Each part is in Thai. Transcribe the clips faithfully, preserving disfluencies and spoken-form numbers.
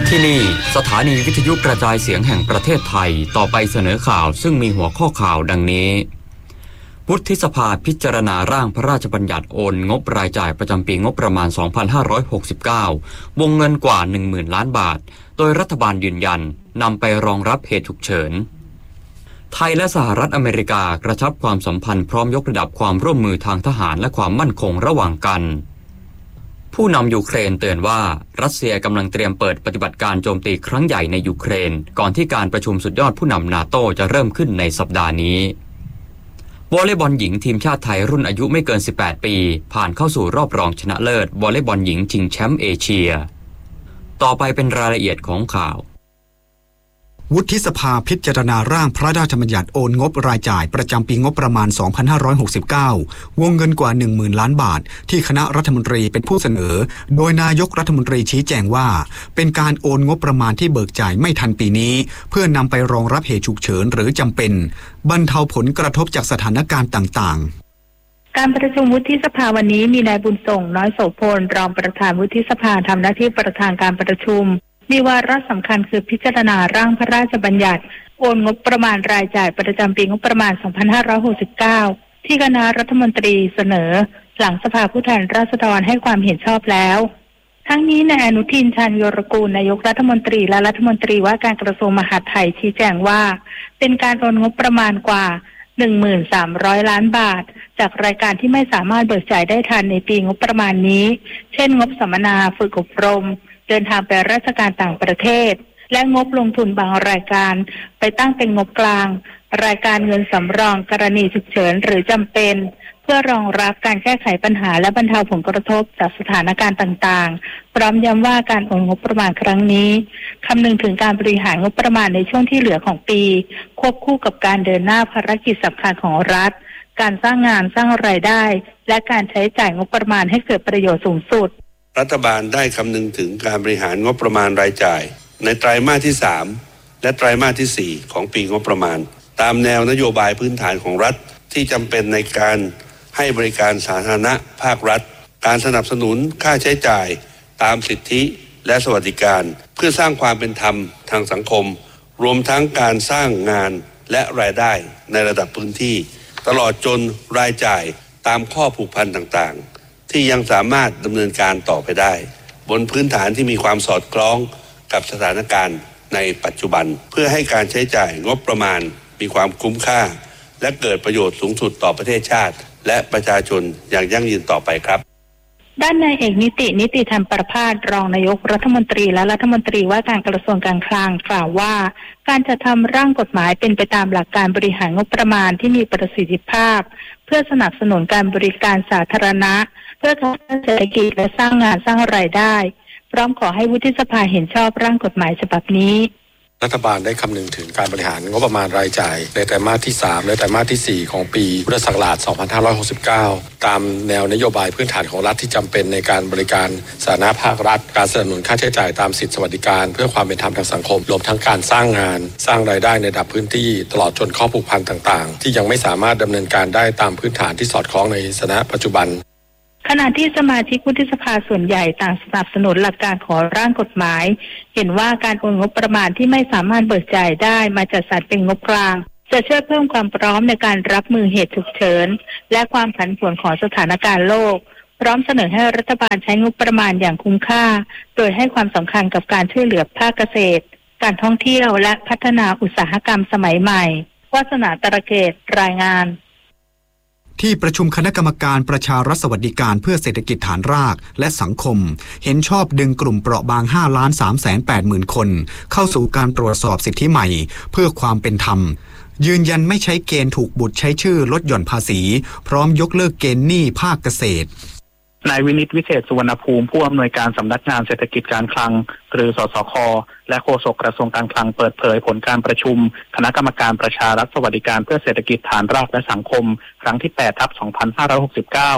ที่นี่สถานีวิทยุกระจายเสียงแห่งประเทศไทยต่อไปเสนอข่าวซึ่งมีหัวข้อข่าวดังนี้วุฒิสภาพิจารณาร่างพระราชบัญญัติโอนงบรายจ่ายประจำปีงบประมาณ สองพันห้าร้อยหกสิบเก้า วงเงินกว่า หนึ่งหมื่น ล้านบาทโดยรัฐบาลยืนยันนำไปรองรับเหตุฉุกเฉินไทยและสหรัฐอเมริกากระชับความสัมพันธ์พร้อมยกระดับความร่วมมือทางทหารและความมั่นคงระหว่างกันผู้นำยูเครนเตือนว่ารัสเซียกำลังเตรียมเปิดปฏิบัติการโจมตีครั้งใหญ่ในยูเครนก่อนที่การประชุมสุดยอดผู้นำนาโต้จะเริ่มขึ้นในสัปดาห์นี้วอลเลย์บอลหญิงทีมชาติไทยรุ่นอายุไม่เกินสิบแปดปีผ่านเข้าสู่รอบรองชนะเลิศวอลเลย์บอลหญิงชิงแชมป์เอเชียต่อไปเป็นรายละเอียดของข่าววุฒิสภาพิจารณาร่างพระราชบัญญัติโอนงบรายจ่ายประจำปีงบประมาณ สองพันห้าร้อยหกสิบเก้า วงเงินกว่า หนึ่งหมื่น ล้านบาทที่คณะรัฐมนตรีเป็นผู้เสนอโดยนายกรัฐมนตรีชี้แจงว่าเป็นการโอนงบประมาณที่เบิกจ่ายไม่ทันปีนี้เพื่อนำไปรองรับเหตุฉุกเฉินหรือจำเป็นบรรเทาผลกระทบจากสถานการณ์ต่างๆการประชุมวุฒิสภาวันนี้มีนายบุญส่งน้อยโสพลรองประธานวุฒิสภาทำหน้าที่ประธานการประชุมมีวาระสำคัญคือพิจารณาร่างพระราชบัญญัติโอนงบประมาณรายจ่ายประจำปีงบประมาณ สองพันห้าร้อยหกสิบเก้า ที่คณะรัฐมนตรีเสนอหลังสภาผู้แทนราษฎรให้ความเห็นชอบแล้วทั้งนี้นายอนุทินชาญวิรากูลนายกรัฐมนตรีและรัฐมนตรีว่าการกระทรวงมหาดไทยชี้แจงว่าเป็นการโอนงบประมาณกว่า หนึ่งหมื่นสามร้อย ล้านบาทจากรายการที่ไม่สามารถเบิกจ่ายได้ทันในปีงบประมาณนี้เช่นงบสัมมนาฝึกอบรมเดินทางไปราชการต่างประเทศและงบลงทุนบางรายการไปตั้งเป็นงบกลางรายการเงินสำรองกรณีฉุกเฉินหรือจำเป็นเพื่อรองรับการแก้ไขปัญหาและบรรเทาผลกระทบจากสถานการณ์ต่างๆพร้อมย้ำว่าการโอนงบประมาณครั้งนี้คำนึงถึงการบริหารงบประมาณในช่วงที่เหลือของปีควบคู่กับการเดินหน้าภารกิจสำคัญของรัฐการสร้างงานสร้างรายได้และการใช้จ่ายงบประมาณให้เกิดประโยชน์สูงสุดรัฐบาลได้คำนึงถึงการบริหารงบประมาณรายจ่ายในไตรมาสที่สามและไตรมาสที่สี่ของปีงบประมาณตามแนวนโยบายพื้นฐานของรัฐที่จำเป็นในการให้บริการสาธารณะภาครัฐการสนับสนุนค่าใช้จ่ายตามสิทธิและสวัสดิการเพื่อสร้างความเป็นธรรมทางสังคมรวมทั้งการสร้างงานและรายได้ในระดับพื้นที่ตลอดจนรายจ่ายตามข้อผูกพันต่างๆที่ยังสามารถดำเนินการต่อไปได้บนพื้นฐานที่มีความสอดคล้องกับสถานการณ์ในปัจจุบันเพื่อให้การใช้จ่ายงบประมาณมีความคุ้มค่าและเกิดประโยชน์สูงสุดต่อประเทศชาติและประชาชนอย่างยั่งยืนต่อไปครับด้านนายเอกนิตินิติธรรมประภาสรองนายกรัฐมนตรีและรัฐมนตรีว่าการกระทรวงการคลังกล่าวว่าการจัดทำร่างกฎหมายเป็นไปตามหลักการบริหารงบประมาณที่มีประสิทธิภาพเพื่อสนับสนุนการบริการสาธารณะเพื่อการเศรษฐกิจและสร้างงานสร้างรายได้พร้อมขอให้วุฒิสภาเห็นชอบร่างกฎหมายฉบับนี้รัฐบาลได้คำนึงถึงการบริหารงบประมาณรายจ่ายในไตรมาสที่สามและไตรมาสที่สี่ของปีพุทธศักราชสองพันห้าร้อยหกสิบเก้าตามแนวนโยบายพื้นฐานของรัฐที่จำเป็นในการบริการสาธารณภาครัฐการสนับสนุนค่าใช้จ่ายตามสิทธิสวัสดิการเพื่อความเป็นธรรมทางสังคมรวมทั้งการสร้างงานสร้างรายได้ในระดับพื้นที่ตลอดจนข้อผูกพันต่างๆที่ยังไม่สามารถดำเนินการได้ตามพื้นฐานที่สอดคล้องในสถานปัจจุบันขณะที่สมาชิกวุฒิสภาส่วนใหญ่ต่างสนับสนุนหลักการของร่างกฎหมายเห็นว่าการโอนงบประมาณที่ไม่สามารถเบิกจ่ายได้มาจัดสรรเป็นงบกลางจะช่วยเพิ่มความพร้อมในการรับมือเหตุฉุกเฉินและความผันผวนของสถานการณ์โลกพร้อมเสนอให้รัฐบาลใช้งบประมาณอย่างคุ้มค่าโดยให้ความสำคัญกับการช่วยเหลือภาคเกษตรการท่องเที่ยวและพัฒนาอุตสาหกรรมสมัยใหม่วาสนาตระเกตรายงานที่ประชุมคณะกรรมการประชารัฐสวัสดิการเพื่อเศรษฐกิจฐานรากและสังคมเห็นชอบดึงกลุ่มเปราะบาง ห้าล้านสามแสนแปดหมื่น คนเข้าสู่การตรวจสอบสิทธิใหม่เพื่อความเป็นธรรมยืนยันไม่ใช้เกณฑ์ถูกบุตรใช้ชื่อลดหย่อนภาษีพร้อมยกเลิกเกณฑ์หนี้ภาคเกษตรนายวินิตวิเศษสุวรรณภูมิผู้อำนวยการสำนักงานเศรษฐกิจการคลังหรือสสค.และโฆษกกระทรวงการคลังเปิดเผยผลการประชุมคณะกรรมการประชารัฐสวัสดิการเพื่อเศรษฐกิจฐานรากและสังคมครั้งที่แปดทับสองพันห้าร้อยหกสิบเก้า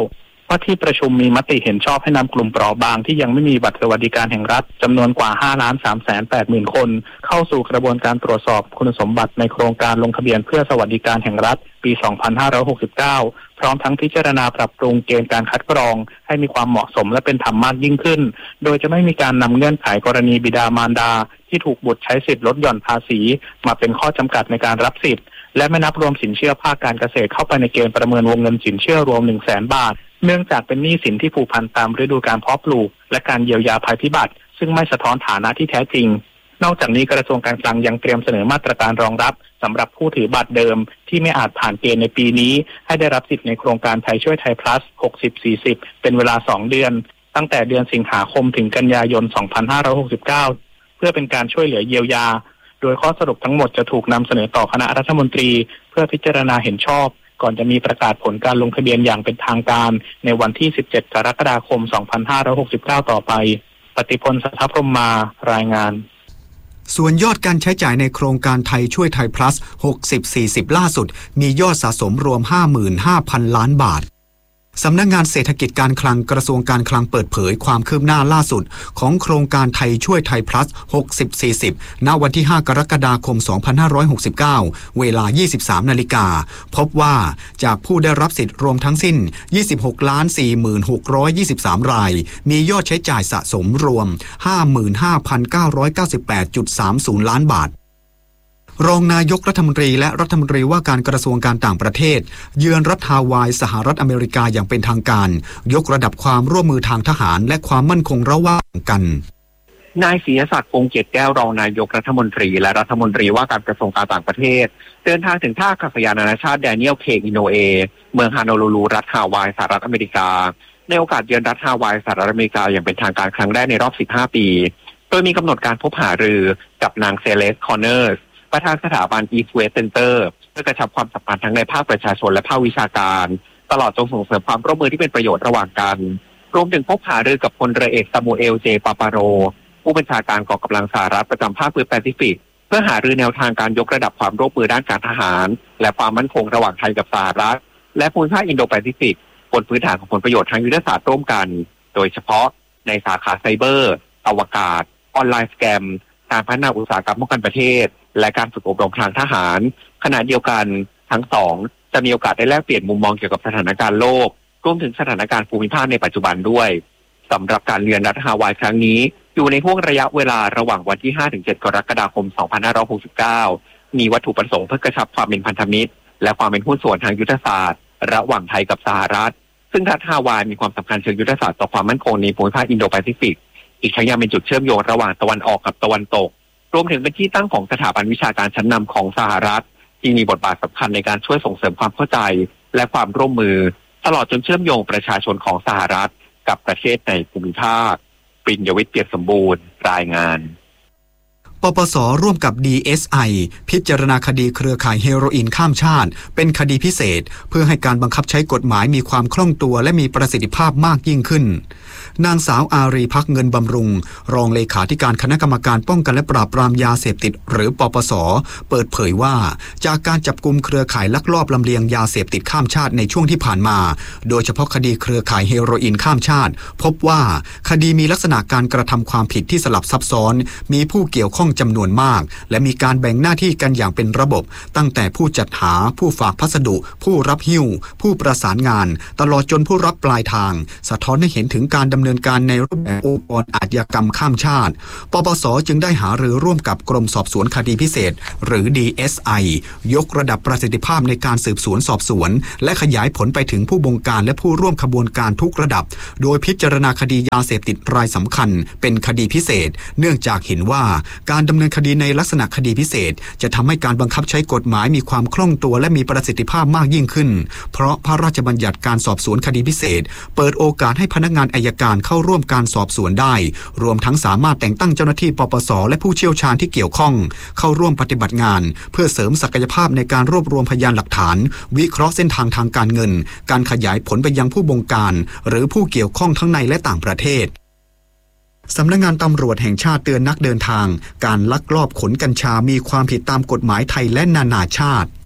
ว่าที่ประชุมมีมติเห็นชอบให้นำกลุ่มเปราะบางที่ยังไม่มีบัตรสวัสดิการแห่งรัฐจำนวนกว่า ห้าล้านสามแสนแปดหมื่น คนเข้าสู่กระบวนการตรวจสอบคุณสมบัติในโครงการลงทะเบียนเพื่อสวัสดิการแห่งรัฐปี สองพันห้าร้อยหกสิบเก้า พร้อมทั้งพิจารณาปรับปรุงเกณฑ์การคัดกรองให้มีความเหมาะสมและเป็นธรรมมากยิ่งขึ้นโดยจะไม่มีการนำเงื่อนไขกรณีบิดามารดาที่ถูกบุตรใช้สิทธิลดหย่อนภาษีมาเป็นข้อจำกัดในการรับสิทธิ์และไม่นับรวมสินเชื่อภาคการเกษตรเข้าไปในเกณฑ์ประเมินวงเงินสินเชื่อรวม หนึ่งแสน บาทเนื่องจากเป็นหนี้สินที่ผูกพันตามฤดูกาลเพาะปลูกและการเยียวยาภัยพิบัติซึ่งไม่สะท้อนฐานะที่แท้จริงนอกจากนี้กระทรวงการคลังยังเตรียมเสนอมาตรการรองรับสำหรับผู้ถือบัตรเดิมที่ไม่อาจผ่านเกณฑ์ในปีนี้ให้ได้รับสิทธิ์ในโครงการไทยช่วยไทย plus หกสิบ สี่สิบ เป็นเวลาสองเดือนตั้งแต่เดือนสิงหาคมถึงกันยายน สองพันห้าร้อยหกสิบเก้า เพื่อเป็นการช่วยเหลือเยียวยาโดยข้อสรุปทั้งหมดจะถูกนำเสนอต่อคณะรัฐมนตรีเพื่อพิจารณาเห็นชอบก่อนจะมีประกาศผลการลงทะเบียนอย่างเป็นทางการในวันที่ สิบเจ็ด กรกฎาคม สองพันห้าร้อยหกสิบเก้า ต่อไปปฏิพล สัทธพรหมารายงานส่วนยอดการใช้จ่ายในโครงการไทยช่วยไทย plus หกสิบ สี่สิบ ล่าสุดมียอดสะสมรวม ห้าหมื่นห้าพัน ล้านบาทสำนักงานเศรษฐกิจการคลังกระทรวงการคลังเปิดเผยความคืบหน้าล่าสุดของโครงการไทยช่วยไทย plus หกสิบ สี่สิบ ณ วันที่ ห้ากรกฎาคม สองพันห้าร้อยหกสิบเก้า เวลา ยี่สิบสาม นาฬิกาพบว่าจากผู้ได้รับสิทธิ์รวมทั้งสิ้น ยี่สิบหกล้านสี่หมื่นหกร้อยยี่สิบสาม รายมียอดใช้จ่ายสะสมรวม ห้าหมื่นห้าพันเก้าร้อยเก้าสิบแปดจุดสามศูนย์ ล้านบาทรองนายกรัฐมนตรีและรัฐมนตรีว่าการกระทรวงการต่างประเทศเยือนรัฐฮาวายสหรัฐอเมริกาอย่างเป็นทางการยกระดับความร่วมมือทางทหารและความมั่นคงระหว่างกันนายศรีศักดิ์ พงษ์เกียรติแก้วรองนายกรัฐมนตรีและรัฐมนตรีว่าการกระทรวงการต่างประเทศเดินทางถึงท่าอากาศยานนานาชาติแดเนียล เค อินโนเอเมืองฮานลูลูรัฐฮาวายสหรัฐอเมริกาในโอกาสเยือนรัฐฮาวายสหรัฐอเมริกาอย่างเป็นทางการครั้งแรกในรอบสิบห้าปีโดยมีกำหนดการพบหารือกับนางเซเลส คอนเนอร์สประธานสถาบัน East West Center เพื่อกระชับความสัมพันธ์ทั้งในภาคประชาชนและภาควิชาการตลอดจนส่งเสริมความร่วมมือที่เป็นประโยชน์ระหว่างกันรวมถึงพบหารือกับพลเรือเอกซามูเอล เจ ปาปาโรผู้บัญชาการกองกำลังสหรัฐประจำภาคพื้นแปซิฟิกเพื่อหารือแนวทางการยกระดับความร่วมมือด้านการทหารและความมั่นคงระหว่างไทยกับสหรัฐและภูมิภาคอินโดแปซิฟิกบนพื้นฐานของผลประโยชน์ทางยุทธศาสตร์ร่วมกันโดยเฉพาะในสาขาไซเบอร์อวกาศออนไลน์สแกมการพัฒนาอุตสาหกรรมป้องกันประเทศและการฝึกอบรมทางทหารขณะเดียวกันทั้งสองจะมีโอกาสได้แลกเปลี่ยนมุมมองเกี่ยวกับสถานการณ์โลกรวมถึงสถานการณ์ภูมิภาคในปัจจุบันด้วยสำหรับการเยือนรัฐฮาวายครั้งนี้อยู่ในห่วงระยะเวลาระหว่างวันที่ ห้าถึงเจ็ด กรกฎาคม สองพันห้าร้อยหกสิบเก้ามีวัตถุประสงค์เพื่อกระชับความเป็นพันธมิตรและความเป็นหุ้นส่วนทางยุทธศาสตร์ระหว่างไทยกับสหรัฐซึ่งรัฐฮาวายมีความสำคัญเชิงยุทธศาสตร์ต่อความมั่นคงในภูมิภาคอินโดแปซิฟิกอีกทั้งยังเป็นจุดเชื่อมโยงระหว่างตะวันออกกับตะวันตกรวมถึงเป็นที่ตั้งของสถาบันวิชาการชั้นนำของสหรัฐที่มีบทบาทสำคัญในการช่วยส่งเสริมความเข้าใจและความร่วมมือตลอดจนเชื่อมโยงประชาชนของสหรัฐกับประเทศในภูมิภาคปริญญวิทย์เปี่ยมสมบูรณ์รายงานปปส.ร่วมกับ ดี เอส ไอ พิจารณาคดีเครือข่ายเฮโรอีนข้ามชาติเป็นคดีพิเศษเพื่อให้การบังคับใช้กฎหมายมีความคล่องตัวและมีประสิทธิภาพมากยิ่งขึ้นนางสาวอารีภักดิ์เงินบำรุงรองเลขาธิการคณะกรรมการป้องกันและปราบปรามยาเสพติดหรือปปส.เปิดเผยว่าจากการจับกุมเครือข่ายลักลอบลำเลียงยาเสพติดข้ามชาติในช่วงที่ผ่านมาโดยเฉพาะคดีเครือข่ายเฮโรอีนข้ามชาติพบว่าคดีมีลักษณะการกระทำความผิดที่สลับซับซ้อนมีผู้เกี่ยวข้องจำนวนมากและมีการแบ่งหน้าที่กันอย่างเป็นระบบตั้งแต่ผู้จัดหาผู้ฝากพัสดุผู้รับหิ้วผู้ประสานงานตลอดจนผู้รับปลายทางสะท้อนให้เห็นถึงการดำเนินการในรูปแบบองค์กรอาชญากรรมข้ามชาติปปส.จึงได้หารือร่วมกับกรมสอบสวนคดีพิเศษหรือ ดี เอส ไอ ยกระดับประสิทธิภาพในการสืบสวนสอบสวนและขยายผลไปถึงผู้บงการและผู้ร่วมขบวนการทุกระดับโดยพิจารณาคดียาเสพติดรายสำคัญเป็นคดีพิเศษเนื่องจากเห็นว่าการดำเนินคดีในลักษณะคดีพิเศษจะทำให้การบังคับใช้กฎหมายมีความคล่องตัวและมีประสิทธิภาพมากยิ่งขึ้นเพราะพระราชบัญญัติการสอบสวนคดีพิเศษเปิดโอกาสให้พนักงานอัยการเข้าร่วมการสอบสวนได้รวมทั้งสามารถแต่งตั้งเจ้าหน้าที่ปปส.และผู้เชี่ยวชาญที่เกี่ยวข้องเข้าร่วมปฏิบัติงานเพื่อเสริมศักยภาพในการรวบรวมพยานหลักฐานวิเคราะห์เส้นทางทางการเงินการขยายผลไปยังผู้บงการหรือผู้เกี่ยวข้องทั้งในและต่างประเทศสำนักงานตำรวจแห่งชาติเตือนนักเดินทางการลักลอบขนกัญชามีความผิดตามกฎหมายไทยและนานาชาติ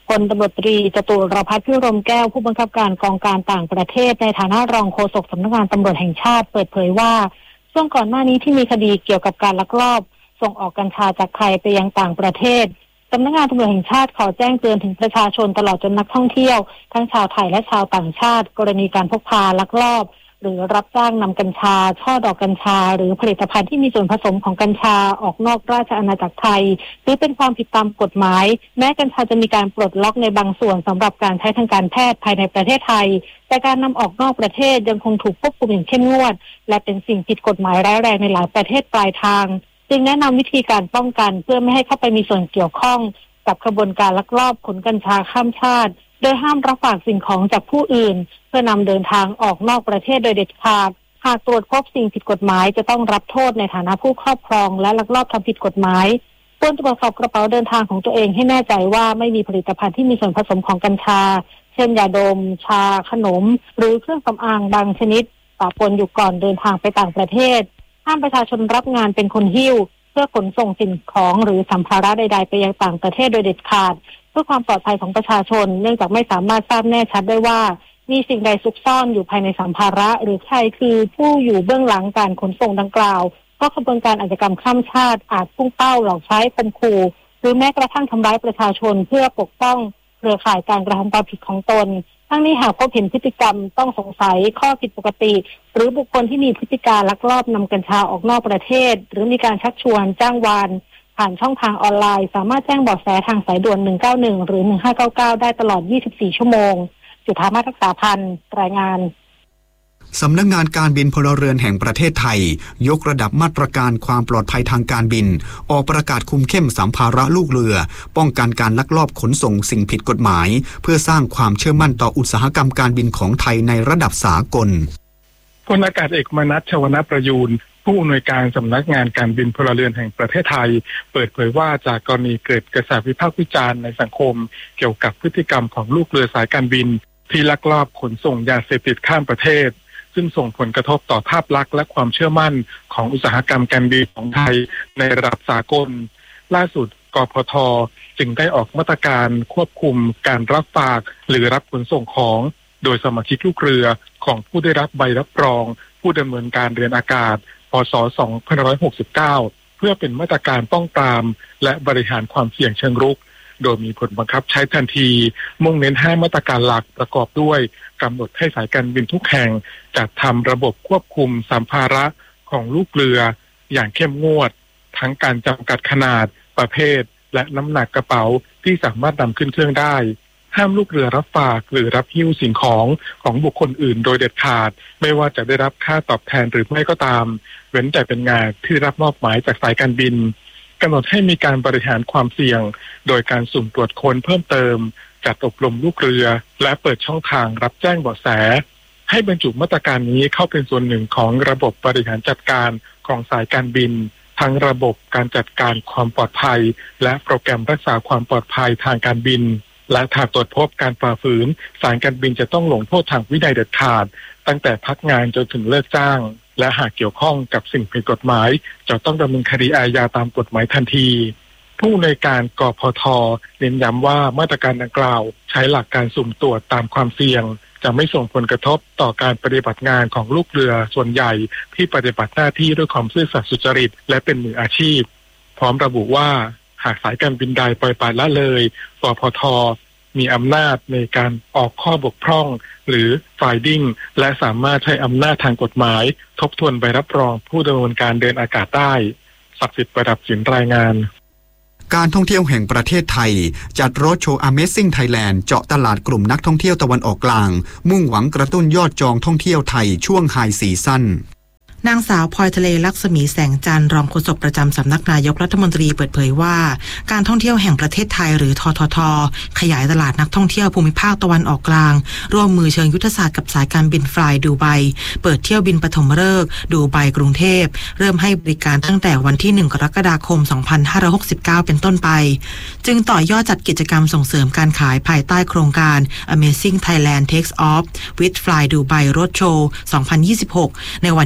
พลตำรวจตรีจตุรพัฒน์พิรมแก้วผู้บังคับการกองการต่างประเทศในฐานะรองโฆษกสำนักงานตำรวจแห่งชาติเปิดเผยว่าช่วงก่อนหน้านี้ที่มีคดีเกี่ยวกับการลักลอบส่งออกกัญชาจากไทยไปยังต่างประเทศสำนักงานตำรวจแห่งชาติขอแจ้งเตือนถึงประชาชนตลอดจนนักท่องเที่ยวทั้งชาวไทยและชาวต่างชาติกรณีการพกพาลักลอบหรือรับจ้างนำกัญชาช่อดอกกัญชาหรือผลิตภัณฑ์ที่มีส่วนผสมของกัญชาออกนอกราชอาณาจักรไทยหรือเป็นความผิดตามกฎหมายแม้กัญชาจะมีการปลดล็อกในบางส่วนสำหรับการใช้ทางการแพทย์ภายในประเทศไทยแต่การนำออกนอกประเทศยังคงถูกควบคุมอย่างเข้มงวดและเป็นสิ่งผิดกฎหมายร้ายแรงในหลายประเทศปลายทางจึงแนะนำวิธีการป้องกันเพื่อไม่ให้เข้าไปมีส่วนเกี่ยวข้องกับขบวนการลักลอบขนกัญชาข้ามชาติโดยห้ามรับฝากสิ่งของจากผู้อื่นเพื่อนำเดินทางออกนอกประเทศโดยเด็ดขาดหากตรวจพบสิ่งผิดกฎหมายจะต้องรับโทษในฐานะผู้ครอบครองและลักลอบทำผิดกฎหมายควรตรวจสอบกระเป๋าเดินทางของตัวเองให้แน่ใจว่าไม่มีผลิตภัณฑ์ที่มีส่วนผสมของกัญชาเช่นยาดมชาขนมหรือเครื่องสำอางบางชนิดปะปนอยู่ก่อนเดินทางไปต่างประเทศห้ามประชาชนรับงานเป็นคนหิ้วเพื่อขนส่งสิ่งของหรือสัมภาระใดๆไปยังต่างประเทศโดยเด็ดขาดเพื่อความปลอดภัยของประชาชนเนื่องจากไม่สามารถทราบแน่ชัดได้ว่ามีสิ่งใดซุกซ่อนอยู่ภายในสัมภาระหรือใครคือผู้อยู่เบื้องหลังการขนส่งดังกล่าวเพราะขบวนการอาชญากรรมข้ามชาติอาจพุ่งเป้าหลอกใช้ข่มขู่หรือแม้กระทั่งทำร้ายประชาชนเพื่อปกป้องเครือข่ายการกระทำความผิดของตนทั้งนี้หากพบเห็นพฤติกรรมต้องสงสัยข้อผิดปกติหรือบุคคลที่มีพฤติการลักลอบนำกัญชาออกนอกประเทศหรือมีการชักชวนจ้างวานผ่านช่องทางออนไลน์สามารถแจ้งเบาะแสทางสายด่วนหนึ่งเก้าหนึ่งหรือหนึ่งห้าเก้าเก้าได้ตลอดยี่สิบสี่ชั่วโมงจุฑามาศ รักษาพันธ์รายงานสำนักงานการบินพลเรือนแห่งประเทศไทยยกระดับมาตรการความปลอดภัยทางการบินออกประกาศคุมเข้มสัมภาระลูกเรือป้องกันการลักลอบขนส่งสิ่งผิดกฎหมายเพื่อสร้างความเชื่อมั่นต่ออุตสาหกรรมการบินของไทยในระดับสากลพลอากาศเอกมนัส ชวนประยูรผู้อำนวยการสำนักงานการบินพลเรือนแห่งประเทศไทยเปิดเผยว่าจากกรณีเกิดกระแสวิพากษ์วิจารณ์ในสังคมเกี่ยวกับพฤติกรรมของลูกเรือสายการบินที่ลักลอบขนส่งยาเสพติดข้ามประเทศซึ่งส่งผลกระทบต่อภาพลักษณ์และความเชื่อมั่นของอุตสาหกรรมการบินของไทยในระดับสากลล่าสุดกพท.จึงได้ออกมาตรการควบคุมการรับฝากหรือรับขนส่งของโดยสมาชิกลูกเรือของผู้ได้รับใบรับรองผู้ดำเนินการเรือนอากาศพ.ศ. สองพันห้าร้อยหกสิบเก้าเพื่อเป็นมาตรการป้องปรามและบริหารความเสี่ยงเชิงรุกโดยมีผลบังคับใช้ทันทีมุ่งเน้นห้ามาตรการหลักประกอบด้วยกำหนดให้สายการบินทุกแห่งจัดทำระบบควบคุมสัมภาระของลูกเรืออย่างเข้มงวดทั้งการจำกัดขนาดประเภทและน้ำหนักกระเป๋าที่สามารถนำขึ้นเครื่องได้ห้ามลูกเรือรับฝากหรือรับหิ้วสิ่งของของบุคคลอื่นโดยเด็ดขาดไม่ว่าจะได้รับค่าตอบแทนหรือไม่ก็ตามเว้นแต่เป็นงานที่รับมอบหมายจากสายการบินกำหนดให้มีการบริหารความเสี่ยงโดยการสุ่มตรวจค้นเพิ่มเติมจัดอบรมลูกเรือและเปิดช่องทางรับแจ้งเบาะแสให้บรรจุมาตรการนี้เข้าเป็นส่วนหนึ่งของระบบบริหารจัดการของสายการบินทั้งระบบการจัดการความปลอดภัยและโปรแกรมรักษาความปลอดภัยทางการบินและถ้าตรวจพบการฝ่าฝืนสายการบินจะต้องลงโทษทางวินัยเด็ดขาดตั้งแต่พักงานจนถึงเลิกจ้างและหากเกี่ยวข้องกับสิ่งผิดกฎหมายจะต้องดำเนินคดีอาญาตามกฎหมายทันทีผู้ในการกพท.เน้นย้ำว่ามาตรการดังกล่าวใช้หลักการสุ่มตรวจตามความเสี่ยงจะไม่ส่งผลกระทบต่อการปฏิบัติงานของลูกเรือส่วนใหญ่ที่ปฏิบัติหน้าที่ด้วยความซื่อสัตย์สุจริตและเป็นมืออาชีพพร้อมระบุว่าหากสายการบินใดปล่อยปละละเลยกพท.มีอำนาจในการออกข้อบกพร่องหรือ finding และสามารถใช้อำนาจทางกฎหมายทบทวนใบรับรองผู้ดำเนินการเดินอากาศได้ศักดิ์สิทธิ์ประดับสินรายงานการท่องเที่ยวแห่งประเทศไทยจัดโรดโชว์ Amazing Thailand เจาะตลาดกลุ่มนักท่องเที่ยวตะวันออกกลางมุ่งหวังกระตุ้นยอดจองท่องเที่ยวไทยช่วงไฮซีซั่นนางสาวพลอยทะเลลักษมีแสงจันทร์รองโฆษกประจำสำนักนายกรัฐมนตรีเปิดเผยว่าการท่องเที่ยวแห่งประเทศไทยหรือททท.ขยายตลาดนักท่องเที่ยวภูมิภาคตะวันออกกลางร่วมมือเชิงยุทธศาสตร์กับสายการบินฟลายดูไบเปิดเที่ยวบินปฐมฤกษ์ดูไบกรุงเทพเริ่มให้บริการตั้งแต่วันที่หนึ่งกรกฎาคมสองพันห้าร้อยหกสิบเก้าเป็นต้นไปจึงต่อยอดจัดกิจกรรมส่งเสริมการขายภายใต้โครงการ Amazing Thailand Takes Off with Fly Dubai Roadshow สองพันยี่สิบหกในวันที่เจ็ดกร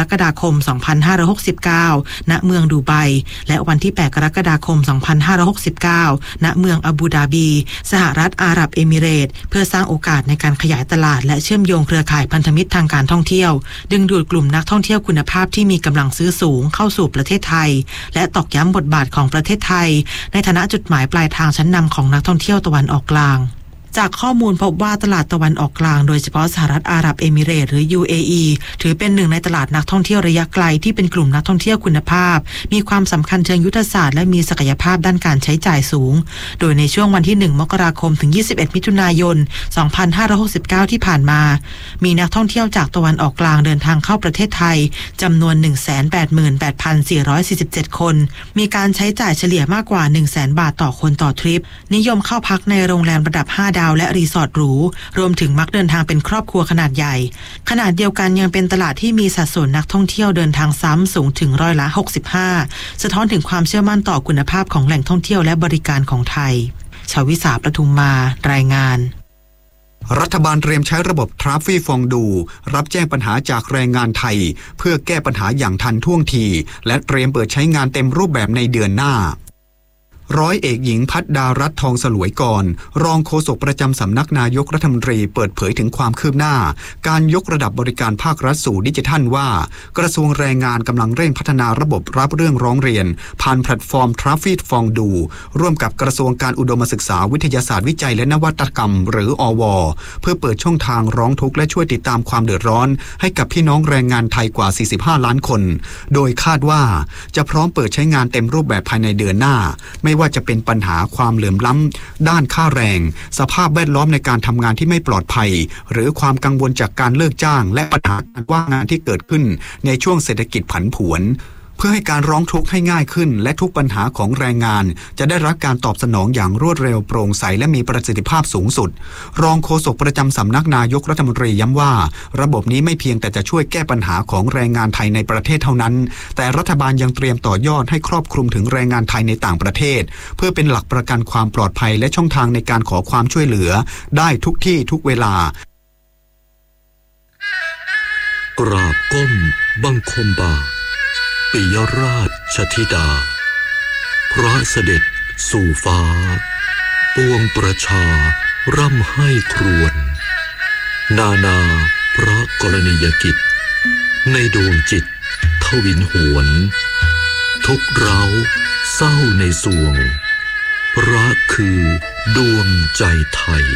รกฎาคม สองพันห้าร้อยหกสิบเก้า ณ เมืองดูไบและวันที่ แปด กรกฎาคม สองพันห้าร้อยหกสิบเก้า ณ เมืองอาบูดาบีสหรัฐอาหรับเอมิเรตส์เพื่อสร้างโอกาสในการขยายตลาดและเชื่อมโยงเครือข่ายพันธมิตรทางการท่องเที่ยวดึงดูดกลุ่มนักท่องเที่ยวคุณภาพที่มีกำลังซื้อสูงเข้าสู่ประเทศไทยและตอกย้ำบทบาทของประเทศไทยในฐานะจุดหมายปลายทางชั้นนำของนักท่องเที่ยวตะวันออกกลางจากข้อมูลพบว่าตลาดตะวันออกกลางโดยเฉพาะสหรัฐอาหรับเอมิเรตส์หรือ ยู เอ อี ถือเป็นหนึ่งในตลาดนักท่องเที่ยวระยะไกลที่เป็นกลุ่มนักท่องเที่ยวคุณภาพมีความสำคัญเชิงยุทธศาสตร์และมีศักยภาพด้านการใช้จ่ายสูงโดยในช่วงวันที่หนึ่งมกราคมถึงยี่สิบเอ็ดมิถุนายนสองพันห้าร้อยหกสิบเก้าที่ผ่านมามีนักท่องเที่ยวจากตะวันออกกลางเดินทางเข้าประเทศไทยจำนวน หนึ่งแสนแปดหมื่นแปดพันสี่ร้อยสี่สิบเจ็ด คนมีการใช้จ่ายเฉลี่ยมากกว่า หนึ่งแสน บาทต่อคนต่อทริปนิยมเข้าพักในโรงแรมระดับห้าดาวและรีสอร์ทรวมถึงมักเดินทางเป็นครอบครัวขนาดใหญ่ขนาดเดียวกันยังเป็นตลาดที่มีสัดส่วนนักท่องเที่ยวเดินทางซ้ำสูงถึงร้อยละหกสิบห้าสะท้อนถึงความเชื่อมั่นต่อคุณภาพของแหล่งท่องเที่ยวและบริการของไทยชวิสาประทุมมารายงานรัฐบาลเตรียมใช้ระบบทราฟฟี่ฟองดูรับแจ้งปัญหาจากแรงงานไทยเพื่อแก้ปัญหาอย่างทันท่วงทีและเตรียมเปิดใช้งานเต็มรูปแบบในเดือนหน้าร้อยเอกหญิงพัฒดารัตน์ทองสลวยกรรองโฆษกประจำสำนักนายกรัฐมนตรีเปิดเผยถึงความคืบหน้าการยกระดับบริการภาครัฐสู่ดิจิทัลว่ากระทรวงแรงงานกำลังเร่งพัฒนาระบบรับเรื่องร้องเรียนผ่านแพลตฟอร์มทราฟฟี่ฟองดูร่วมกับกระทรวงการอุดมศึกษาวิทยาศาสตร์วิจัยและนวัตกรรมหรืออว.เพื่อเปิดช่องทางร้องทุกข์และช่วยติดตามความเดือดร้อนให้กับพี่น้องแรงงานไทยกว่าสี่สิบห้าล้านคนโดยคาดว่าจะพร้อมเปิดใช้งานเต็มรูปแบบภายในเดือนหน้าไม่ว่าจะเป็นปัญหาความเหลื่อมล้ำด้านค่าแรงสภาพแวดล้อมในการทำงานที่ไม่ปลอดภัยหรือความกังวลจากการเลิกจ้างและปัญหาการว่างงานที่เกิดขึ้นในช่วงเศรษฐกิจผันผวนเพื่อให้การร้องทุกข์ให้ง่ายขึ้นและทุกปัญหาของแรงงานจะได้รับการตอบสนองอย่างรวดเร็วโปร่งใสและมีประสิทธิภาพสูงสุดรองโฆษกประจำสำนักนายกรัฐมนตรีย้ำว่าระบบนี้ไม่เพียงแต่จะช่วยแก้ปัญหาของแรงงานไทยในประเทศเท่านั้นแต่รัฐบาลยังเตรียมต่อยอดให้ครอบคลุมถึงแรงงานไทยในต่างประเทศเพื่อเป็นหลักประกันความปลอดภัยและช่องทางในการขอความช่วยเหลือได้ทุกที่ทุกเวลากราบก้มบังคมบาปิยราชธิดาพระเสด็จสู่ฟ้าปวงประชาร่ำให้ครวญนานาพระกรณียกิจในดวงจิตทวินหวนทุกเร้าเศร้าในสวงพระคือดวงใจไทย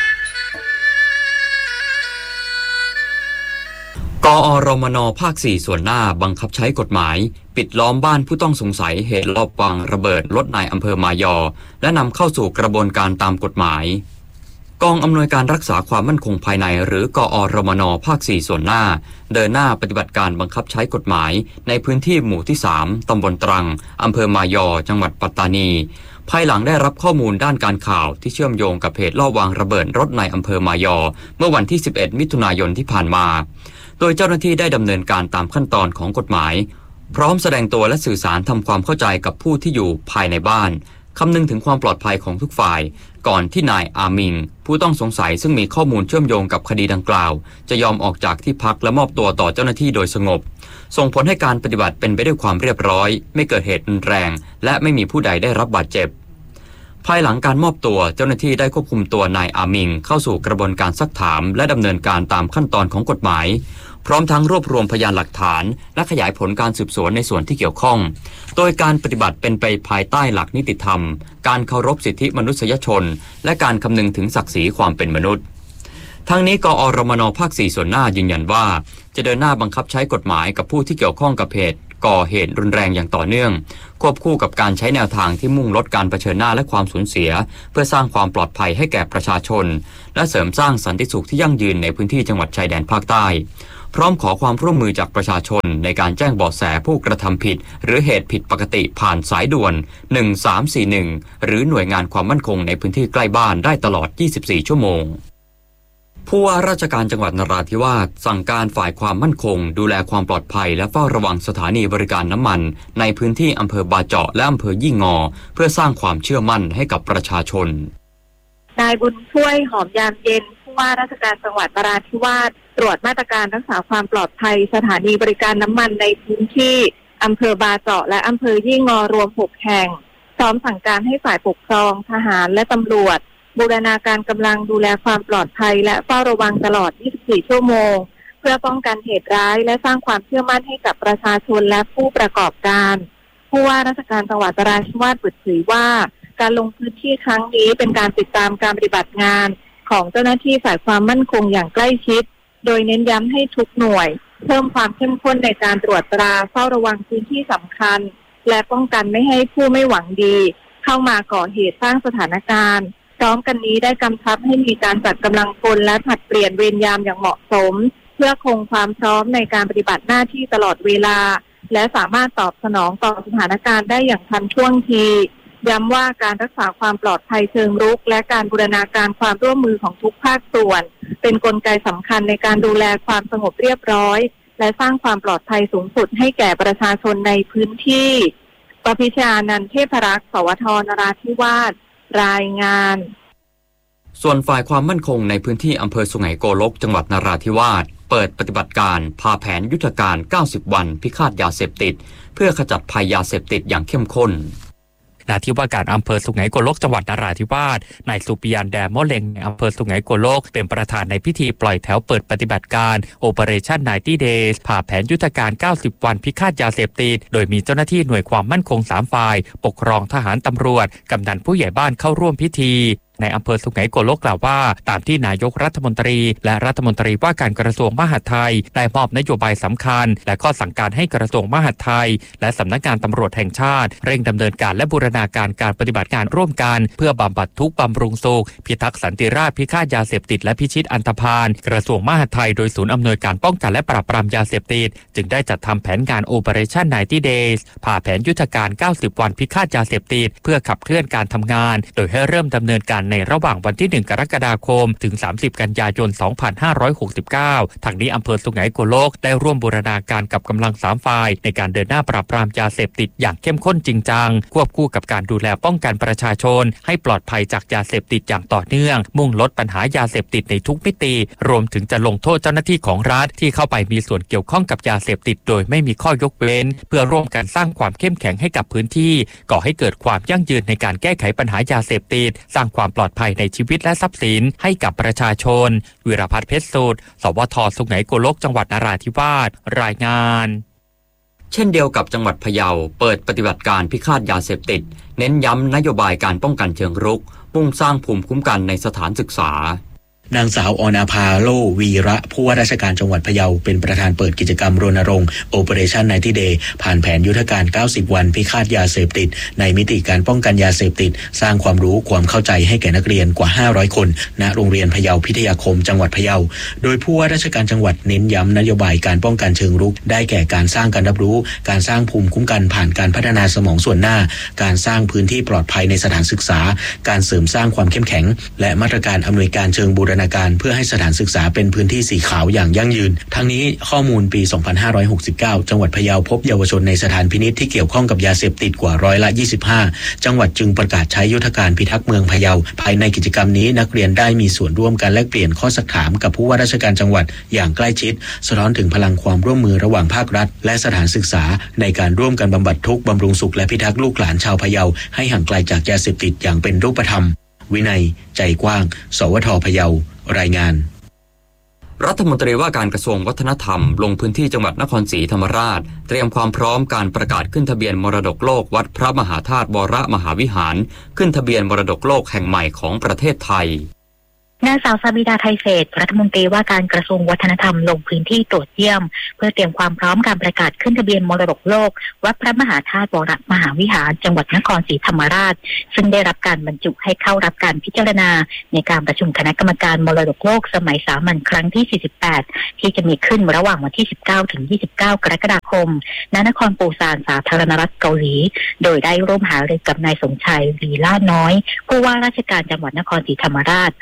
กอรมน.ภาคสี่ส่วนหน้าบังคับใช้กฎหมายปิดล้อมบ้านผู้ต้องสงสัยเหตุลอบวางระเบิดรถนายอำเภอมายอและนำเข้าสู่กระบวนการตามกฎหมายกองอำนวยการรักษาความมั่นคงภายในหรือกอรมน.ภาคสี่ส่วนหน้าเดินหน้าปฏิบัติการบังคับใช้กฎหมายในพื้นที่หมู่ที่สามตำบลตรังอำเภอมายอจังหวัดปัตตานีภายหลังได้รับข้อมูลด้านการข่าวที่เชื่อมโยงกับเหตุลอบวางระเบิดรถนายอำเภอมายอเมื่อวันที่สิบเอ็ดมิถุนายนที่ผ่านมาโดยเจ้าหน้าที่ได้ดำเนินการตามขั้นตอนของกฎหมายพร้อมแสดงตัวและสื่อสารทำความเข้าใจกับผู้ที่อยู่ภายในบ้านคำนึงถึงความปลอดภัยของทุกฝ่ายก่อนที่นายอามิงผู้ต้องสงสัยซึ่งมีข้อมูลเชื่อมโยงกับคดีดังกล่าวจะยอมออกจากที่พักและมอบตัวต่อเจ้าหน้าที่โดยสงบส่งผลให้การปฏิบัติเป็นไปด้วยความเรียบร้อยไม่เกิดเหตุรุนแรงและไม่มีผู้ใดได้รับบาดเจ็บภายหลังการมอบตัวเจ้าหน้าที่ได้ควบคุมตัวนายอามิงเข้าสู่กระบวนการซักถามและดำเนินการตามขั้นตอนของกฎหมายพร้อมทั้งรวบรวมพยานหลักฐานและขยายผลการสืบสวนในส่วนที่เกี่ยวข้องโดยการปฏิบัติเป็นไปภายใต้หลักนิติธรรมการเคารพสิทธิมนุษยชนและการคำนึงถึงศักดิ์ศรีความเป็นมนุษย์ทั้งนี้กอรมน.ภาคสี่ส่วนหน้ายืนยันว่าจะเดินหน้าบังคับใช้กฎหมายกับผู้ที่เกี่ยวข้องกับเหตุก่อเหตุรุนแรงอย่างต่อเนื่องควบคู่กับการใช้แนวทางที่มุ่งลดการเผชิญหน้าและความสูญเสียเพื่อสร้างความปลอดภัยให้แก่ประชาชนและเสริมสร้างสันติสุขที่ยั่งยืนในพื้นที่จังหวัดชายแดนภาคใต้พร้อมขอความร่วมมือจากประชาชนในการแจ้งเบาะแสผู้กระทำผิดหรือเหตุผิดปกติผ่านสายด่วนหนึ่งสามสี่หนึ่งหรือหน่วยงานความมั่นคงในพื้นที่ใกล้บ้านได้ตลอดยี่สิบสี่ชั่วโมงผู้ว่าราชการจังหวัดนราธิวาสสั่งการฝ่ายความมั่นคงดูแลความปลอดภัยและเฝ้าระวังสถานีบริการน้ำมันในพื้นที่อำเภอบาเจาะและอำเภอยี่งอเพื่อสร้างความเชื่อมั่นให้กับประชาชนนายบุญช่วยหอมยามเย็นผู้ว่าราชการจังหวัดนราธิวาสตรวจมาตรการรักษาความปลอดภัยสถานีบริการน้ำมันในพื้นที่อำเภอบาเจาะและอำเภอยี่งอรวมหกแห่งพร้อมสั่งการให้ฝ่ายปกครองทหารและตำรวจบูรณาการกำลังดูแลความปลอดภัยและเฝ้าระวังตลอดยี่สิบสี่ชั่วโมงเพื่อป้องกันเหตุร้ายและสร้างความเชื่อมั่นให้กับประชาชนและผู้ประกอบการผู้ว่าราชการจังหวัดนราธิวาสเปิดเผยว่าการลงพื้นที่ครั้งนี้เป็นการติดตามการปฏิบัติงานของเจ้าหน้าที่ฝ่ายความมั่นคงอย่างใกล้ชิดโดยเน้นย้ำให้ทุกหน่วยเพิ่มความเข้มข้นในการตรวจตราเฝ้าระวังพื้นที่สำคัญและป้องกันไม่ให้ผู้ไม่หวังดีเข้ามาก่อเหตุสร้างสถานการณ์พร้อมกันนี้ได้กำชับให้มีการจัดกำลังพลและผลัดเปลี่ยนเวรยามอย่างเหมาะสมเพื่อคงความพร้อมในการปฏิบัติหน้าที่ตลอดเวลาและสามารถตอบสนองต่อสถานการณ์ได้อย่างทันท่วงทีย้ำว่าการรักษาความปลอดภัยเชิงรุกและการบูรณาการความร่วมมือของทุกภาคส่วนเป็นกลไกสำคัญในการดูแลความสงบเรียบร้อยและสร้างความปลอดภัยสูงสุดให้แก่ประชาชนในพื้นที่ปพิชานันท์เทพรักษ์สวทนราธิวาสรายงานส่วนฝ่ายความมั่นคงในพื้นที่อำเภอสุไหงโกลกจังหวัดนราธิวาสเปิดปฏิบัติการพาแผนยุทธการเก้าสิบวันพิฆาตยาเสพติดเพื่อขจัดภัยยาเสพติดอย่างเข้มข้นณที่ว่าการอำเภอสุไหงโกลกจังหวัดนราธิวาสนายสุปิยันแดมมะเล็งในอำเภอสุไหงโกลกเป็นประธานในพิธีปล่อยแถวเปิดปฏิบัติการ Operation ไนน์ตี้ Days ผ่าแผนยุทธการเก้าสิบวันพิฆาตยาเสพติดโดยมีเจ้าหน้าที่หน่วยความมั่นคงสามฝ่ายปกครองทหารตำรวจกำนันผู้ใหญ่บ้านเข้าร่วมพิธีในอำเภอสุไหงโกลกกล่าวว่าตามที่นายกรัฐมนตรีและรัฐมนตรีว่าการกระทรวงมหาดไทยได้มอบนโยบายสำคัญและข้อสั่งการให้กระทรวงมหาดไทยและสำนักงานตำรวจแห่งชาติเร่งดำเนินการและบูรณาการการปฏิบัติการร่วมกันเพื่อบำบัดทุกข์บำรุงสุขพิทักษ์สันติราษฎร์พิฆาตยาเสพติดและพิชิตอันธพาลกระทรวงมหาดไทยโดยศูนย์อำนวยการป้องกันและปราบปรามยาเสพติดจึงได้จัดทำแผนงาน Operation ไนน์ตี้ Days ผ่าแผนยุทธการเก้าสิบวันพิฆาตยาเสพติดเพื่อขับเคลื่อนการทำงานโดยให้เริ่มดำเนินการในระหว่างวันที่หนึ่งกรกฎาคมถึงสามสิบกันยายนสองพันห้าร้อยหกสิบเก้าทางนี้อำเภอสุไหงโกลกได้ร่วมบูรณาการกับกำลังสามฝ่ายในการเดินหน้าปราบปรามยาเสพติดอย่างเข้มข้นจริงจังควบคู่กับการดูแลป้องกันประชาชนให้ปลอดภัยจากยาเสพติดอย่างต่อเนื่องมุ่งลดปัญหายาเสพติดในทุกมิติรวมถึงจะลงโทษเจ้าหน้าที่ของรัฐที่เข้าไปมีส่วนเกี่ยวข้องกับยาเสพติดโดยไม่มีข้อยกเว้นเพื่อร่วมกันสร้างความเข้มแข็งให้กับพื้นที่ก่อให้เกิดความยั่งยืนในการแก้ไขปัญหายาเสพติดสร้างความปลอดภัยในชีวิตและทรัพย์สินให้กับประชาชนวิรพัฒน์เพชรสูตรสวทสุไหงโกลกจังหวัดนราธิวาสรายงานเช่นเดียวกับจังหวัดพะเยาเปิดปฏิบัติการพิฆาตยาเสพติดเน้นย้ำนโยบายการป้องกันเชิงรุกมุ่งสร้างภูมิคุ้มกันในสถานศึกษานางสาวอนาภาโลวีระผู้ว่าราชการจังหวัดพะเยาเป็นประธานเปิดกิจกรรมรณรงค์ Operation ไนน์ตี้ Day ผ่านแผนยุทธการเก้าสิบวันพิฆาตยาเสพติดในมิติการป้องกันยาเสพติดสร้างความรู้ความเข้าใจให้แก่นักเรียนกว่าห้าร้อยคนณโรงเรียนพะเยาพิทยาคมจังหวัดพะเยาโดยผู้ว่าราชการจังหวัดเน้นย้ำนโยบายการป้องกันเชิงรุกได้แก่การสร้างการรับรู้การสร้างภูมิคุ้มกันผ่านการพัฒนาสมองส่วนหน้าการสร้างพื้นที่ปลอดภัยในสถานศึกษาการเสริมสร้างความเข้มแข็งและมาตรการอำนวยการเชิงบูรณาการเพื่อให้สถานศึกษาเป็นพื้นที่สีขาวอย่างยั่งยืนทั้งนี้ข้อมูลปี สองพันห้าร้อยหกสิบเก้า จังหวัดพะเยาพบเยาวชนในสถานพินิจที่เกี่ยวข้องกับยาเสพติดกว่าร้อยละยี่สิบห้าจังหวัดจึงประกาศใช้ยุทธการพิทักษ์เมืองพะเยาภายในกิจกรรมนี้นักเรียนได้มีส่วนร่วมการแลกเปลี่ยนข้อสักถามกับผู้ว่าราชการจังหวัดอย่างใกล้ชิดสะท้อนถึงพลังความร่วมมือระหว่างภาครัฐและสถานศึกษาในการร่วมกันบำบัดทุกข์บำรุงสุขและพิทักษ์ลูกหลานชาวพะเยาให้ห่างไกลจากยาเสพติดอย่างเป็นรูปธรรมวินัยใจกว้างสวทพะเยารายงานรัฐมนตรีว่าการกระทรวงวัฒนธรรมลงพื้นที่จังหวัดนครศรีธรรมราชเตรียมความพร้อมการประกาศขึ้นทะเบียนมรดกโลกวัดพระมหาธาตุวรมหาวิหารขึ้นทะเบียนมรดกโลกแห่งใหม่ของประเทศไทยนางสาวซาบิดาไทยเศรษฐ์รัฐมนตรีว่าการกระทรวงวัฒนธรรมลงพื้นที่ตรวจเยี่ยมเพื่อเตรียมความพร้อมการประกาศขึ้นทะเบียนมรดกโลกวัดพระมหาธาตุวรมหาวิหารจังหวัดนครศรีธรรมราชซึ่งได้รับการบรรจุให้เข้ารับการพิจารณาในการประชุมคณะกรรมการมรดกโลกสมัยสามัญครั้งที่สี่สิบแปดที่จะมีขึ้นระหว่างวันที่สิบเก้าถึงยี่สิบเก้ากรกฎาคมณนครปูซานสาธารณรัฐเกาหลีโดยได้ร่วมหารือกับนายสมชัยลีล่าน้อยผู้ว่าราชการจังหวัดนครศรีธรรมราชและผู้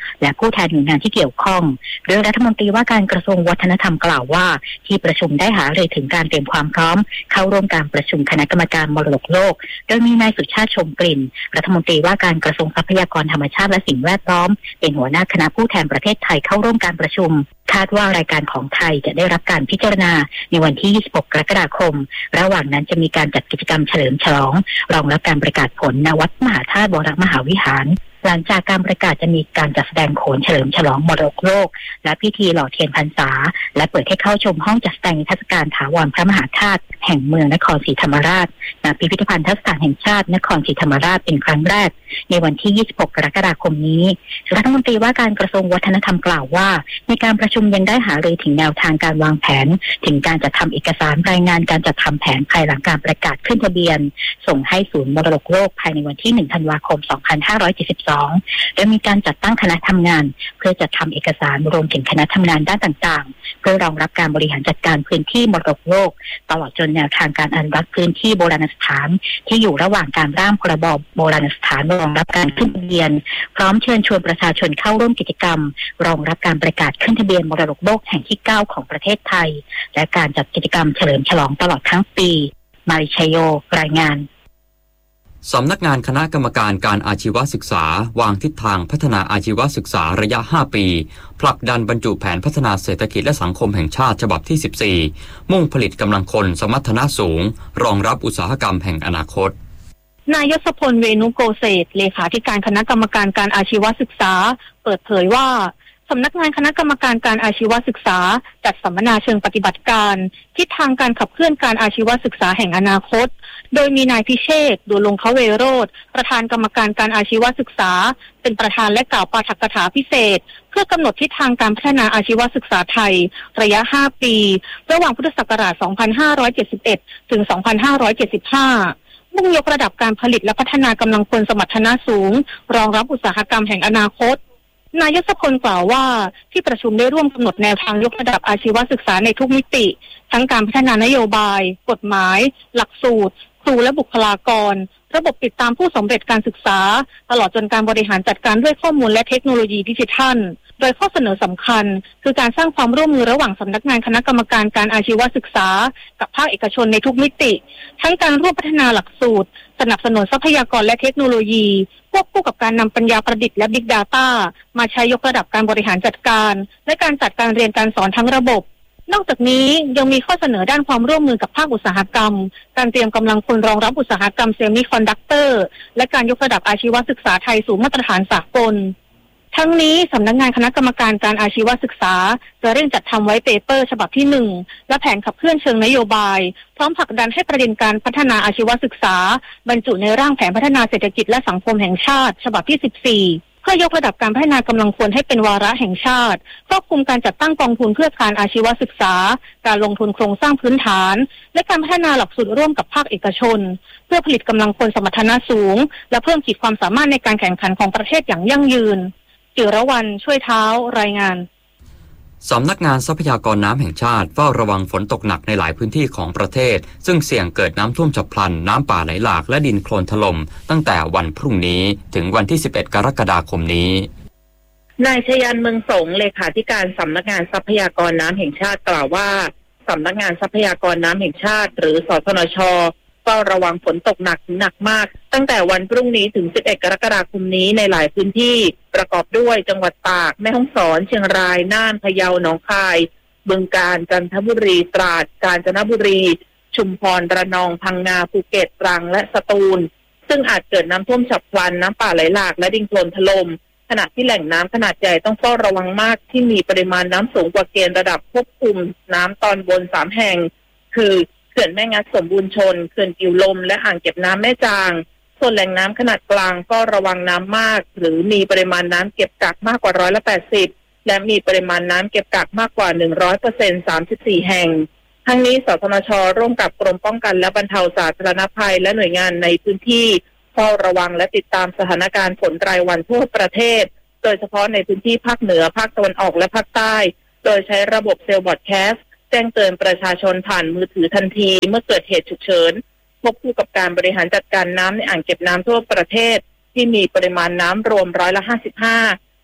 ผู้แทนหน่วยงานที่เกี่ยวข้องโดยรัฐมนตรีว่าการกระทรวงวัฒนธรรมกล่าวว่าที่ประชุมได้หารือถึงการเตรียมความพร้อมเข้าร่วมการประชุมคณะกรรมการมรดกโลกโดยมีนายสุชาติชมกลิ่นรัฐมนตรีว่าการกระทรวงทรัพยากรธรรมชาติและสิ่งแวดล้อมเป็นหัวหน้าคณะผู้แทนประเทศไทยเข้าร่วมการประชุมคาดว่ารายการของไทยจะได้รับการพิจารณาในวันที่ยี่สิบหกกรกฎาคมระหว่างนั้นจะมีการจัดกิจกรรมเฉลิมฉลองรองรับการประกาศผลณวัดมหาธาตุวรมหาวิหารหลังจากการประกาศจะมีการจัดแสดงโขนเฉลิมฉลองมรดกโลกและพิธีหล่อเทียนพรรษาและเปิดให้เข้าชมห้องจัดแสดงนิทรรศการถาวรพระมหาธาตุแห่งเมืองนครศรีธรรมราชณพิพิธภัณฑ์ทัศน์แห่งชาตินครศรีธรรมราชเป็นครั้งแรกในวันที่ยี่สิบหกกรกฎาคมนี้รัฐมนตรีว่าการกระทรวงวัฒนธรรมกล่าวว่าในการประชุมยังได้หารือถึงแนวทางการวางแผนถึงการจัดทำเอกสารรายงานการจัดทำแผนภายหลังการประกาศขึ้นทะเบียนส่งให้ศูนย์มรดกโลกภายในวันที่หนึ่งธันวาคมสองพันห้าร้อยเจ็ดสิบสองโดยมีการจัดตั้งคณะทำงานเพื่อจัดทำเอกสารรวมถึงคณะทำงานด้านต่างๆเพื่อรองรับการบริหารจัดการพื้นที่มรดกโลกตลอดจนแนวทางการอนุรักษ์พื้นที่โบราณสถานที่อยู่ระหว่างการร่างพรบโบราณสถานรองรับการขึ้นทะเบียนพร้อมเชิญชวนประชาชนเข้าร่วมกิจกรรมรองรับการประกาศขึ้นทะเบียนมรดกโลกแห่งที่เก้าของประเทศไทยและการจัดกิจกรรมเฉลิมฉลองตลอดทั้งปีมาริชัยโยรายงานสำนักงานคณะกรรมการการอาชีวศึกษาวางทิศทางพัฒนาอาชีวศึกษาระยะห้าปีผลักดันบรรจุแผนพัฒนาเศรษฐกิจและสังคมแห่งชาติฉบับที่สิบสี่มุ่งผลิตกำลังคนสมรรถนะสูงรองรับอุตสาหกรรมแห่งอนาคตนายยศพลเวนุโกเศษเลขาธิการคณะกรรมการการอาชีวศึกษาเปิดเผยว่าสำนักงานคณะกรรมการการอาชีวศึกษาจัดสัมมนาเชิงปฏิบัติการทิศทางการขับเคลื่อนการอาชีวศึกษาแห่งอนาคตโดยมีนายพิเชษฐ์ดุลงคเวโรจน์ประธานกรรมการการอาชีวศึกษาเป็นประธานและกล่าวปาฐกถาพิเศษเพื่อกำหนดทิศทางการพัฒนาอาชีวศึกษาไทยระยะห้าปีระหว่างพุทธศักราชสองพันห้าร้อยเจ็ดสิบเอ็ดถึงสองพันห้าร้อยเจ็ดสิบห้ามุ่งยกระดับการผลิตและพัฒนากำลังคนสมรรถนะสูงรองรับอุตสาหกรรมแห่งอนาคตนายยศพลกล่าวว่าที่ประชุมได้ร่วมกำหนดแนวทางยกระดับอาชีวศึกษาในทุกมิติทั้งการพัฒนานโยบายกฎหมายหลักสูตรครูและบุคลากรระบบติดตามผู้สำเร็จการศึกษาตลอดจนการบริหารจัดการด้วยข้อมูลและเทคโนโลยีดิจิทัลโดยข้อเสนอสำคัญคือการสร้างความร่วมมือระหว่างสำนักงานคณะกรรมการการอาชีวศึกษากับภาคเอกชนในทุกมิติทั้งการร่วมพัฒนาหลักสูตรสนับสนุนทรัพยากรและเทคโนโลยีควบคู่กับการนำปัญญาประดิษฐ์และ Big Data มาใช้ยกระดับการบริหารจัดการและการจัดการเรียนการสอนทั้งระบบนอกจากนี้ยังมีข้อเสนอด้านความร่วมมือกับภาคอุตสาหกรรมการเตรียมกำลังคนรองรับอุตสาหกรรมเซมิคอนดักเตอร์และการยกระดับอาชีวศึกษาไทยสู่มาตรฐานสากลทั้งนี้สำนักงานคณะกรรมการการอาชีวศึกษาจะเร่งจัดทำไว้เปเปอร์ฉบับที่หนึ่งและแผนขับเคลื่อนเชิงนโยบายพร้อมผลักดันให้ประเด็นการพัฒนาอาชีวศึกษาบรรจุในร่างแผนพัฒนาเศรษฐกิจและสังคมแห่งชาติฉบับที่สิบสี่เพื่อยกระดับการพัฒนากำลังคนให้เป็นวาระแห่งชาติครอบคลุมการจัดตั้งกองทุนเพื่อการอาชีวศึกษาการลงทุนโครงสร้างพื้นฐานและการพัฒนาหลักสูตรร่วมกับภาคเอกชนเพื่อผลิตกำลังคนสมรรถนะสูงและเพิ่มขีดความสามารถในการแข่งขันของประเทศอย่างยั่งยืนจิรวรรณช่วยเท้ารายงานสำนักงานทรัพยากรน้ำแห่งชาติเฝ้าระวังฝนตกหนักในหลายพื้นที่ของประเทศซึ่งเสี่ยงเกิดน้ำท่วมฉับพลันน้ำป่าไหลหลากและดินโคลนถล่มตั้งแต่วันพรุ่งนี้ถึงวันที่สิบเอ็ดกรกฎาคมนี้นายชยันเมืองสงเลขาธิการสำนักงานทรัพยากรน้ำแห่งชาติกล่าวว่าสำนักงานทรัพยากรน้ำแห่งชาติหรือสทนช.เฝ้าระวังฝนตกหนักถึงหนักมากตั้งแต่วันพรุ่งนี้ถึงสิบเอ็ดกรกฎาคมนี้ในหลายพื้นที่ประกอบด้วยจังหวัดตากแม่ฮ่องสอนเชียงรายน่านพะเยาหนองคายบึงกาฬจันทบุรีตราดกาญจนบุรีชุมพรระนองพังงาภูเก็ตตรังและสตูลซึ่งอาจเกิดน้ำท่วมฉับพลันน้ำป่าไหลหลากและดินโคลนถล่มขณะที่แหล่งน้ำขนาดใหญ่ต้องเฝ้าระวังมากที่มีปริมาณน้ำสูงกว่าเกณฑ์ระดับควบคุมน้ำตอนบนสามแห่งคือเขื่อนแม่งัดสมบูรณ์ชนเขื่อนกิวลมและอ่างเก็บน้ำแม่จางส่วนแหล่งน้ำขนาดกลางก็ระวังน้ำมากหรือมีปริมาณน้ำเก็บกักมากกว่าร้อยละแปดสิบและมีปริมาณน้ำเก็บกักมากกว่า หนึ่งร้อยเปอร์เซ็นต์ สามสิบสี่แห่งทั้งนี้สทนช.ร่วมกับกรมป้องกันและบรรเทาสาธารณภัยและหน่วยงานในพื้นที่เฝ้าระวังและติดตามสถานการณ์ฝนรายวันทั่วประเทศโดยเฉพาะในพื้นที่ภาคเหนือภาคตะวันออกและภาคใต้โดยใช้ระบบเซลล์บอดแคสต์แจ้งเตือนประชาชนผ่านมือถือทันทีเมื่อเกิดเหตุฉุกเฉินควบคู่กับการบริหารจัดการน้ำในอ่างเก็บน้ำทั่วประเทศที่มีปริมาณน้ำรวมร้อยละห้าสิบห้า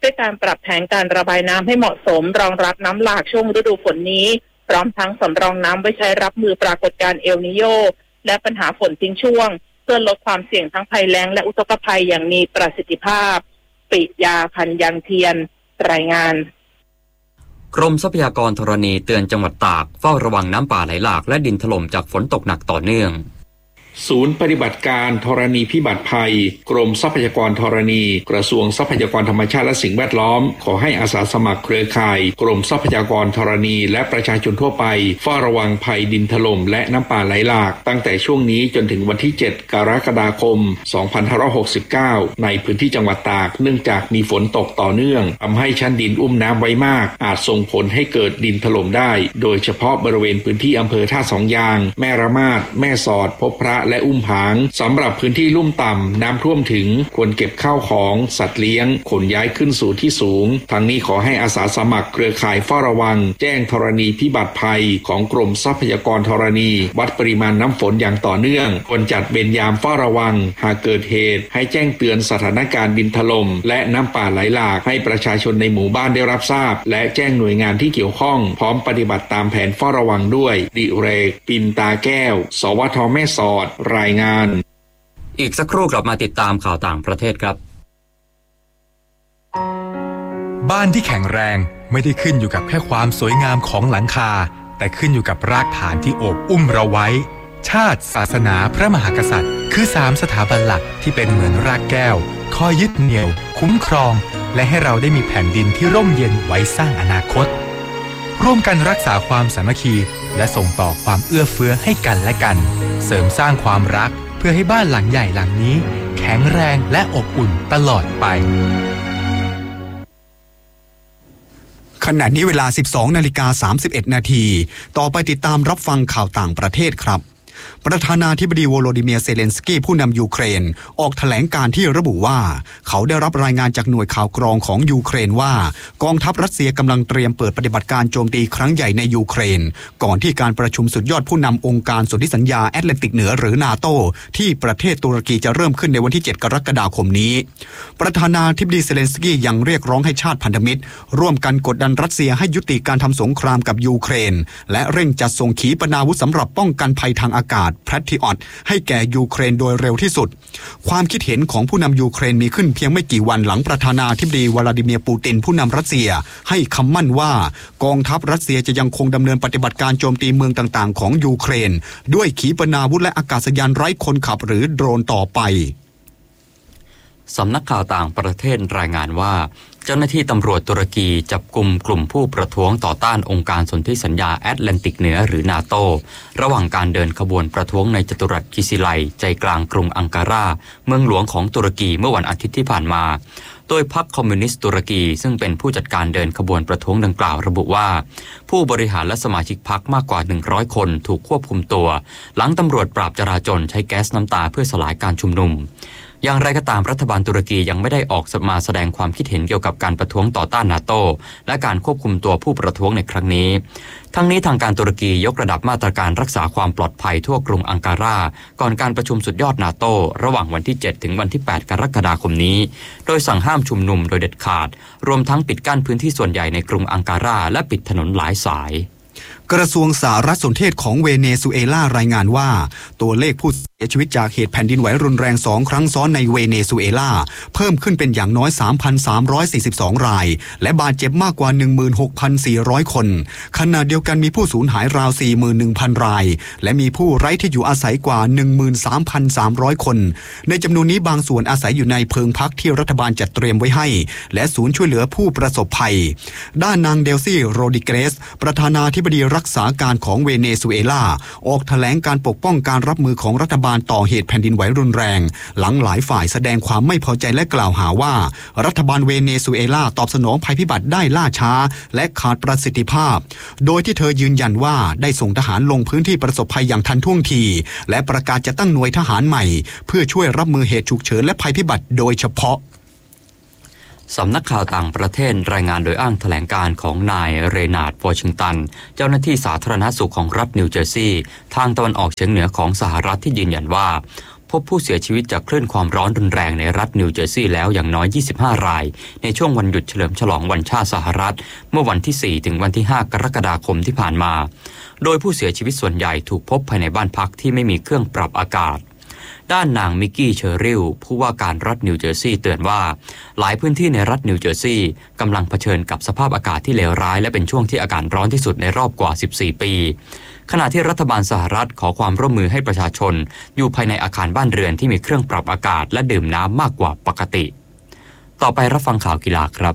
ด้วยการปรับแผนการระบายน้ำให้เหมาะสมรองรับน้ำหลากช่วงฤดูฝนนี้พร้อมทั้งสำรองน้ำไว้ใช้รับมือปรากฏการณ์เอลนิโญและปัญหาฝนทิ้งช่วงเพื่อลดความเสี่ยงทั้งภัยแล้งและอุทกภัยอย่างมีประสิทธิภาพปิยาพันธ์ยังเทียนรายงานกรมทรัพยากรธรณีเตือนจังหวัดตากเฝ้าระวังน้ำป่าไหลหลากและดินถล่มจากฝนตกหนักต่อเนื่องศูนย์ปฏิบัติการธรณีพิบัติภัยกรมทรัพยากรธรณีกระทรวงทรัพยากรธรรมชาติและสิ่งแวดล้อมขอให้อาสาสมัครเครือข่ายกรมทรัพยากรธรณีและประชาชนทั่วไปเฝ้าระวังภัยดินถล่มและน้ำป่าไหลหลากตั้งแต่ช่วงนี้จนถึงวันที่เจ็ดกรกฎาคมสองพันห้าร้อยหกสิบเก้าในพื้นที่จังหวัดตากเนื่องจากมีฝนตกต่อเนื่องทำให้ชั้นดินอุ้มน้ำไว้มากอาจส่งผลให้เกิดดินถล่มได้โดยเฉพาะบริเวณพื้นที่อำเภอท่าสองยางแม่ระมาดแม่สอดพบพระและอุ้มผางสำหรับพื้นที่ลุ่มต่ำน้ำท่วมถึงควรเก็บข้าวของสัตว์เลี้ยงขนย้ายขึ้นสู่ที่สูงทั้งนี้ขอให้อาสาสมัครเครือข่ายเฝ้าระวังแจ้งธรณีพิบัติภัยของกรมทรัพยากรธรณีวัดปริมาณน้ำฝนอย่างต่อเนื่องควรจัดเวรยามเฝ้าระวังหากเกิดเหตุให้แจ้งเตือนสถานการณ์ดินถล่มและน้ำป่าไหลหลากให้ประชาชนในหมู่บ้านได้รับทราบและแจ้งหน่วยงานที่เกี่ยวข้องพร้อมปฏิบัติตามแผนเฝ้าระวังด้วยดิเรกปินตาแก้วสวทแม่สอดรายงานอีกสักครู่กลับมาติดตามข่าวต่างประเทศครับบ้านที่แข็งแรงไม่ได้ขึ้นอยู่กับแค่ความสวยงามของหลังคาแต่ขึ้นอยู่กับรากฐานที่โอบอุ้มเราไว้ชาติศาสนาพระมหากษัตริย์คือสามสถาบันหลักที่เป็นเหมือนรากแก้วคอยยึดเหนี่ยวคุ้มครองและให้เราได้มีแผ่นดินที่ร่มเย็นไว้สร้างอนาคตร่วมกันรักษาความสามัคคีและส่งต่อความเอื้อเฟื้อให้กันและกันเสริมสร้างความรักเพื่อให้บ้านหลังใหญ่หลังนี้แข็งแรงและอบอุ่นตลอดไปขณะนี้เวลา สิบสองนาฬิกาสามสิบเอ็ดนาทีต่อไปติดตามรับฟังข่าวต่างประเทศครับประธานาธิบดีโวโลดิเมียร์เซเลนสกี้ผู้นำยูเครนออกแถลงการที่ระบุว่าเขาได้รับรายงานจากหน่วยข่าวกรองของยูเครนว่ากองทัพรัสเซียกำลังเตรียมเปิดปฏิบัติการโจมตีครั้งใหญ่ในยูเครนก่อนที่การประชุมสุดยอดผู้นำองค์การสนธิสัญญาแอตแลนติกเหนือหรือนาโตที่ประเทศตุรกีจะเริ่มขึ้นในวันที่เจ็ดกรกฎาคมนี้ประธานาธิบดีเซเลนสกี้ยังเรียกร้องให้ชาติพันธมิตรร่วมกันกดดันรัสเซียให้ยุติการทำสงครามกับยูเครนและเร่งจัดส่งขีปนาวุธสำหรับป้องกันภัยทางอากาศแพทริออตให้แก่ยูเครนโดยเร็วที่สุดความคิดเห็นของผู้นำยูเครนมีขึ้นเพียงไม่กี่วันหลังประธานาธิบดีวลาดิเมียร์ปูตินผู้นำรัสเซียให้คำมั่นว่ากองทัพรัสเซียจะยังคงดำเนินปฏิบัติการโจมตีเมืองต่างๆของยูเครนด้วยขีปนาวุธและอากาศยานไร้คนขับหรือโดรนต่อไปสำนักข่าวต่างประเทศรายงานว่าเจ้าหน้าที่ตำรวจตุรกีจับกุมกลุ่มผู้ประท้วงต่อต้านองค์การสนธิสัญญาแอตแลนติกเหนือหรือนาโตระหว่างการเดินขบวนประท้วงในจัตุรัสคิซิไลใจกลางกรุงอังการาเมืองหลวงของตุรกีเมื่อวันอาทิตย์ที่ผ่านมาโดยพรรคคอมมิวนิสต์ตุรกีซึ่งเป็นผู้จัดการเดินขบวนประท้วงดังกล่าวระบุว่าผู้บริหารและสมาชิกพรรคมากกว่าหนึ่งร้อยคนถูกควบคุมตัวหลังตำรวจปราบจราจรใช้แก๊สน้ำตาเพื่อสลายการชุมนุมอย่างไรก็ตามรัฐบาลตุรกียังไม่ได้ออกมาแสดงความคิดเห็นเกี่ยวกับการประท้วงต่อต้านนาโตและการควบคุมตัวผู้ประท้วงในครั้งนี้ทั้งนี้ทางการตุรกียกระดับมาตรการรักษาความปลอดภัยทั่วกรุงอังการาก่อนการประชุมสุดยอดนาโตระหว่างวันที่เจ็ดถึงวันที่แปดกรกฎาคมนี้โดยสั่งห้ามชุมนุมโดยเด็ดขาดรวมทั้งปิดกั้นพื้นที่ส่วนใหญ่ในกรุงอังการาและปิดถนนหลายสายกระทรวงสารสนเทศของเวเนซุเอลารายงานว่าตัวเลขผู้เสียชีวิตจากเหตุแผ่นดินไหวรุนแรงสองครั้งซ้อนในเวเนซุเอลาเพิ่มขึ้นเป็นอย่างน้อย สามพันสามร้อยสี่สิบสอง รายและบาดเจ็บมากกว่า หนึ่งหมื่นหกพันสี่ร้อย คนขณะเดียวกันมีผู้สูญหายราว สี่หมื่นหนึ่งพัน รายและมีผู้ไร้ที่อยู่อาศัยกว่า หนึ่งหมื่นสามพันสามร้อย คนในจำนวนนี้บางส่วนอาศัยอยู่ในเพิงพักที่รัฐบาลจัดเตรียมไว้ให้และศูนย์ช่วยเหลือผู้ประสบภัยด้านนางเดลซี่โรดิเกรสประธานาธิบดีรักษาการของเวเนซุเอลาออกแถลงการปกป้องการรับมือของรัฐบาลต่อเหตุแผ่นดินไหวรุนแรงหลังหลายฝ่ายแสดงความไม่พอใจและกล่าวหาว่ารัฐบาลเวเนซุเอลาตอบสนองภัยพิบัติได้ล่าช้าและขาดประสิทธิภาพโดยที่เธอยืนยันว่าได้ส่งทหารลงพื้นที่ประสบภัยอย่างทันท่วงทีและประกาศจะตั้งหน่วยทหารใหม่เพื่อช่วยรับมือเหตุฉุกเฉินและภัยพิบัติโดยเฉพาะสำนักข่าวต่างประเทศรายงานโดยอ้างแถลงการของนายเรนาร์ดวอชิงตันเจ้าหน้าที่สาธารณสุขของรัฐนิวเจอร์ซีย์ทางตะวันออกเฉียงเหนือของสหรัฐที่ยืนยันว่าพบผู้เสียชีวิตจากคลื่นความร้อนรุนแรงในรัฐนิวเจอร์ซีย์แล้วอย่างน้อยยี่สิบห้ารายในช่วงวันหยุดเฉลิมฉลองวันชาติสหรัฐเมื่อวันที่สี่ถึงวันที่ห้ากรกฎาคมที่ผ่านมาโดยผู้เสียชีวิตส่วนใหญ่ถูกพบภายในบ้านพักที่ไม่มีเครื่องปรับอากาศด้านนางมิกกี้เชอริลผู้ว่าการรัฐนิวเจอร์ซีย์เตือนว่าหลายพื้นที่ในรัฐนิวเจอร์ซีย์กำลังเผชิญกับสภาพอากาศที่เลวร้ายและเป็นช่วงที่อากาศร้อนที่สุดในรอบกว่าสิบสี่ปีขณะที่รัฐบาลสหรัฐขอความร่วมมือให้ประชาชนอยู่ภายในอาคารบ้านเรือนที่มีเครื่องปรับอากาศและดื่มน้ำมากกว่าปกติต่อไปรับฟังข่าวกีฬาครับ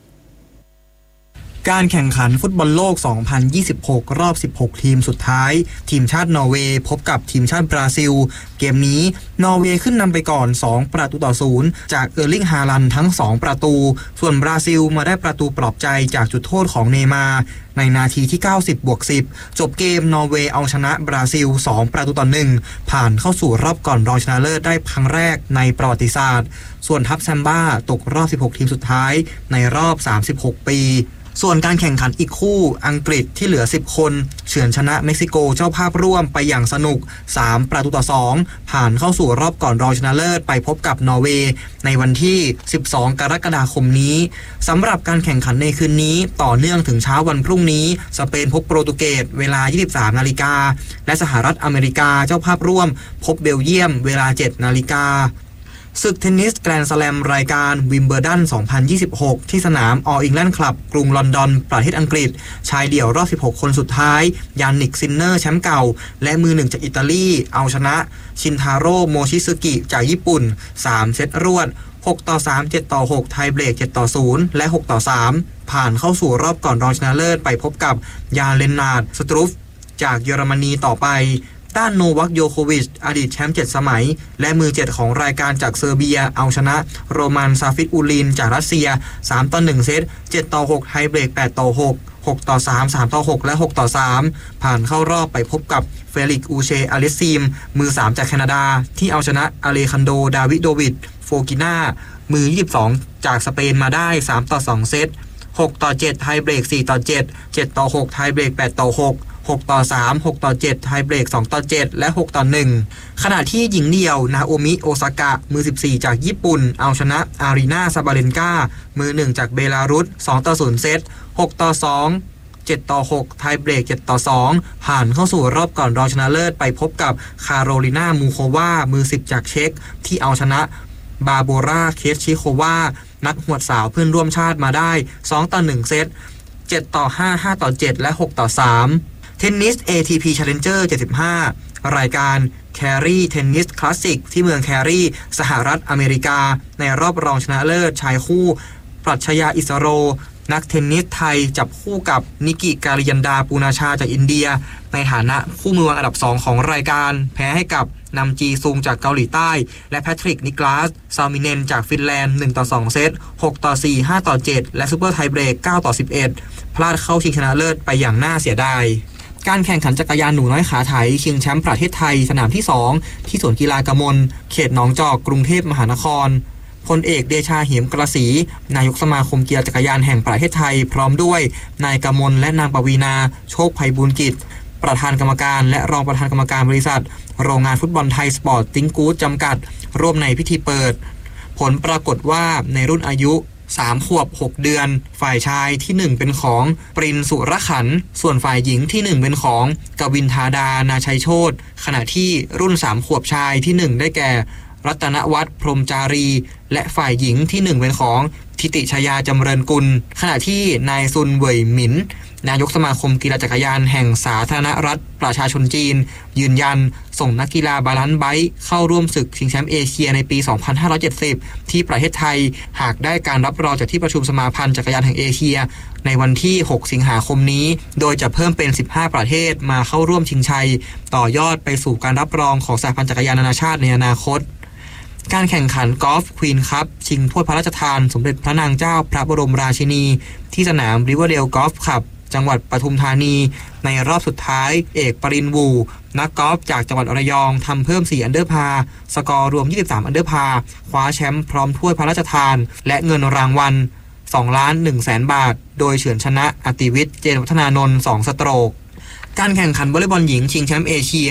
การแข่งขันฟุตบอลโลก สองพันยี่สิบหก รอบ สิบหก ทีมสุดท้ายทีมชาตินอร์เวย์พบกับทีมชาติบราซิลเกมนี้นอร์เวย์ขึ้นนำไปก่อนสองประตูต่อศูนย์จากเออร์ลิงฮาลันด์ทั้งสองประตูส่วนบราซิลมาได้ประตูปลอบใจจากจุดโทษของเนย์มาร์ในนาทีที่เก้าสิบบวกสิบจบเกมนอร์เวย์เอาชนะบราซิลสองประตูต่อหนึ่งผ่านเข้าสู่รอบก่อนรองชนะเลิศได้ครั้งแรกในประวัติศาสตร์ส่วนทัพแซมบ้าตกรอบสิบหกทีมสุดท้ายในรอบสามสิบหกปีส่วนการแข่งขันอีกคู่อังกฤษที่เหลือสิบคนเฉือนชนะเม็กซิโกเจ้าภาพร่วมไปอย่างสนุกสามประตูต่อสองผ่านเข้าสู่รอบก่อนรองชนะเลิศไปพบกับนอร์เวย์ในวันที่สิบสองกรกฎาคมนี้สำหรับการแข่งขันในคืนนี้ต่อเนื่องถึงเช้าวันพรุ่งนี้สเปนพบโปรตุเกสเวลา ยี่สิบสามนาฬิกาและสหรัฐอเมริกาเจ้าภาพร่วมพบเบลเยียมเวลา เจ็ดนาฬิกาศึกเทนนิสแกรนด์สแลมรายการวิมเบิลดัน สองพันยี่สิบหก ที่สนามออลล์อิงแลนด์คลับกรุงลอนดอนประเทศอังกฤษชายเดี่ยวรอบสิบหกคนสุดท้ายยานิกซินเนอร์แชมป์เก่าและมือหนึ่งจากอิตาลีเอาชนะชินทาโร่โมชิซึกิจากญี่ปุ่นสามเซตรวดหกต่อสาม เจ็ดต่อหกไทเบรกเจ็ดต่อศูนย์และหกต่อสามผ่านเข้าสู่รอบก่อนรองชนะเลิศไปพบกับยาเลนนาร์ดสตรูฟจากเยอรมนีต่อไปด้านโนวัคโยโควิชอดีตแชมป์เจ็ดสมัยและมือเจ็ดของรายการจากเซอร์เบียเอาชนะโรมันซาฟิตอูลินจากรัสเซียสามต่อหนึ่งเซตเจ็ดต่อหกไทเบรกแปดต่อหก หกต่อสาม สามต่อหกและหกต่อสามผ่านเข้ารอบไปพบกับเฟลิกซ์อูเชอาเลซิมมือสามจากแคนาดาที่เอาชนะอเลคันโดดาวิโดวิดโฟกิน่ามือยี่สิบสองจากสเปนมาได้สามต่อสองเซตหกต่อเจ็ดไทเบรกสี่ต่อเจ็ด เจ็ดต่อหกไทเบรกแปดต่อหกหกต่อสาม หกต่อเจ็ดไทเบรกสองต่อเจ็ดและหกต่อหนึ่งขณะที่หญิงเดี่ยวนาโอมิโอซากะมือสิบสี่จากญี่ปุ่นเอาชนะอารีนาซาบาเลนกามือหนึ่งจากเบลารุสสองต่อศูนย์เซตหกต่อสอง เจ็ดต่อหกไทเบรกเจ็ดต่อสองผ่านเข้าสู่รอบก่อนรองชนะเลิศไปพบกับคาโรลินามูโความือสิบจากเช็กที่เอาชนะบาโบราเคสชิโควานักหวดสาวเพื่อนร่วมชาติมาได้สองต่อหนึ่งเซตเจ็ดต่อห้า ห้าต่อเจ็ดและหกต่อสามเทนนิส เอ ที พี Challenger เจ็ดสิบห้ารายการแครีเทนนิสคลาสสิกที่เมืองแครีสหรัฐอเมริกาในรอบรองชนะเลิศชายคู่ปรัชญาอิสโรนักเทนนิสไทยจับคู่กับนิกิการิยันดาปูนาชาจากอินเดียในฐานะคู่มือวางอันดับสองของรายการแพ้ให้กับนำจีซุงจากเกาหลีใต้และแพทริกนิกลาสซามิเนนจากฟินแลนด์หนึ่งต่อสองเซตหกต่อสี่ ห้าต่อเจ็ดและซูเปอร์ไทเบรกเก้าต่อสิบเอ็ดพลาดเข้าชิงชนะเลิศไปอย่างน่าเสียดายการแข่งขันจักรยานหนูน้อยขาไถชิงแชมป์ประเทศไทยสนามที่สองที่สวนกีฬากมลเขตหนองจอกกรุงเทพมหานครพลเอกเดชาเหมกระศรีนายกสมาคมกีฬาจักรยานแห่งประเทศไทยพร้อมด้วยนายกมลและนางปวีนาโชคไพบูลย์กิจประธานกรรมการและรองประธานกรรมการบริษัทโรงงานฟุตบอลไทยสปอร์ตติ้งกู๊ดจำกัดร่วมในพิธีเปิดผลปรากฏว่าในรุ่นอายุสามขวบหกเดือนฝ่ายชายที่หนึ่งเป็นของปรินสุรขันธ์ส่วนฝ่ายหญิงที่หนึ่งเป็นของกวินธาดานาชัยโชติขณะที่รุ่นสามขวบชายที่หนึ่งได้แก่รัตนวัฒน์พรหมจารีและฝ่ายหญิงที่หนึ่งเป็นของทิติชยาจำเริญกุลขณะที่นายซุนเว่ยหมินนายกสมาคมกีฬาจักรยานแห่งสาธารณรัฐประชาชนจีนยืนยันส่งนักกีฬาบาลานซ์ไบค์เข้าร่วมศึกชิงแชมป์เอเชียในปี สองพันห้าร้อยเจ็ดสิบ ที่ประเทศไทยหากได้การรับรองจากที่ประชุมสมาพันธ์จักรยานแห่งเอเชียในวันที่หกสิงหาคมนี้โดยจะเพิ่มเป็นสิบห้าประเทศมาเข้าร่วมชิงชัยต่อยอดไปสู่การรับรองของสหพันธ์จักรยานนานาชาติในอนาคตการแข่งขันกอล์ฟควีนคัพชิงถ้วยพระราชทานสมเด็จพระนางเจ้าพระบรมราชินีที่สนามริเวอร์เดลกอล์ฟคลับจังหวัดปทุมธานีในรอบสุดท้ายเอกปรินทร์วูนักกอล์ฟจากจังหวัดระยองทำเพิ่มสี่อันเดอร์พาร์สกอร์รวมยี่สิบสามอันเดอร์พาร์คว้าแชมป์พร้อมถ้วยพระราชทานและเงินรางวัลสองล้านหนึ่งแสนบาทโดยเฉือนชนะอติวิทย์เจนวัฒนานนท์สองสโตรกการแข่งขันวอลเลย์บอลหญิงชิงแชมป์เอเชีย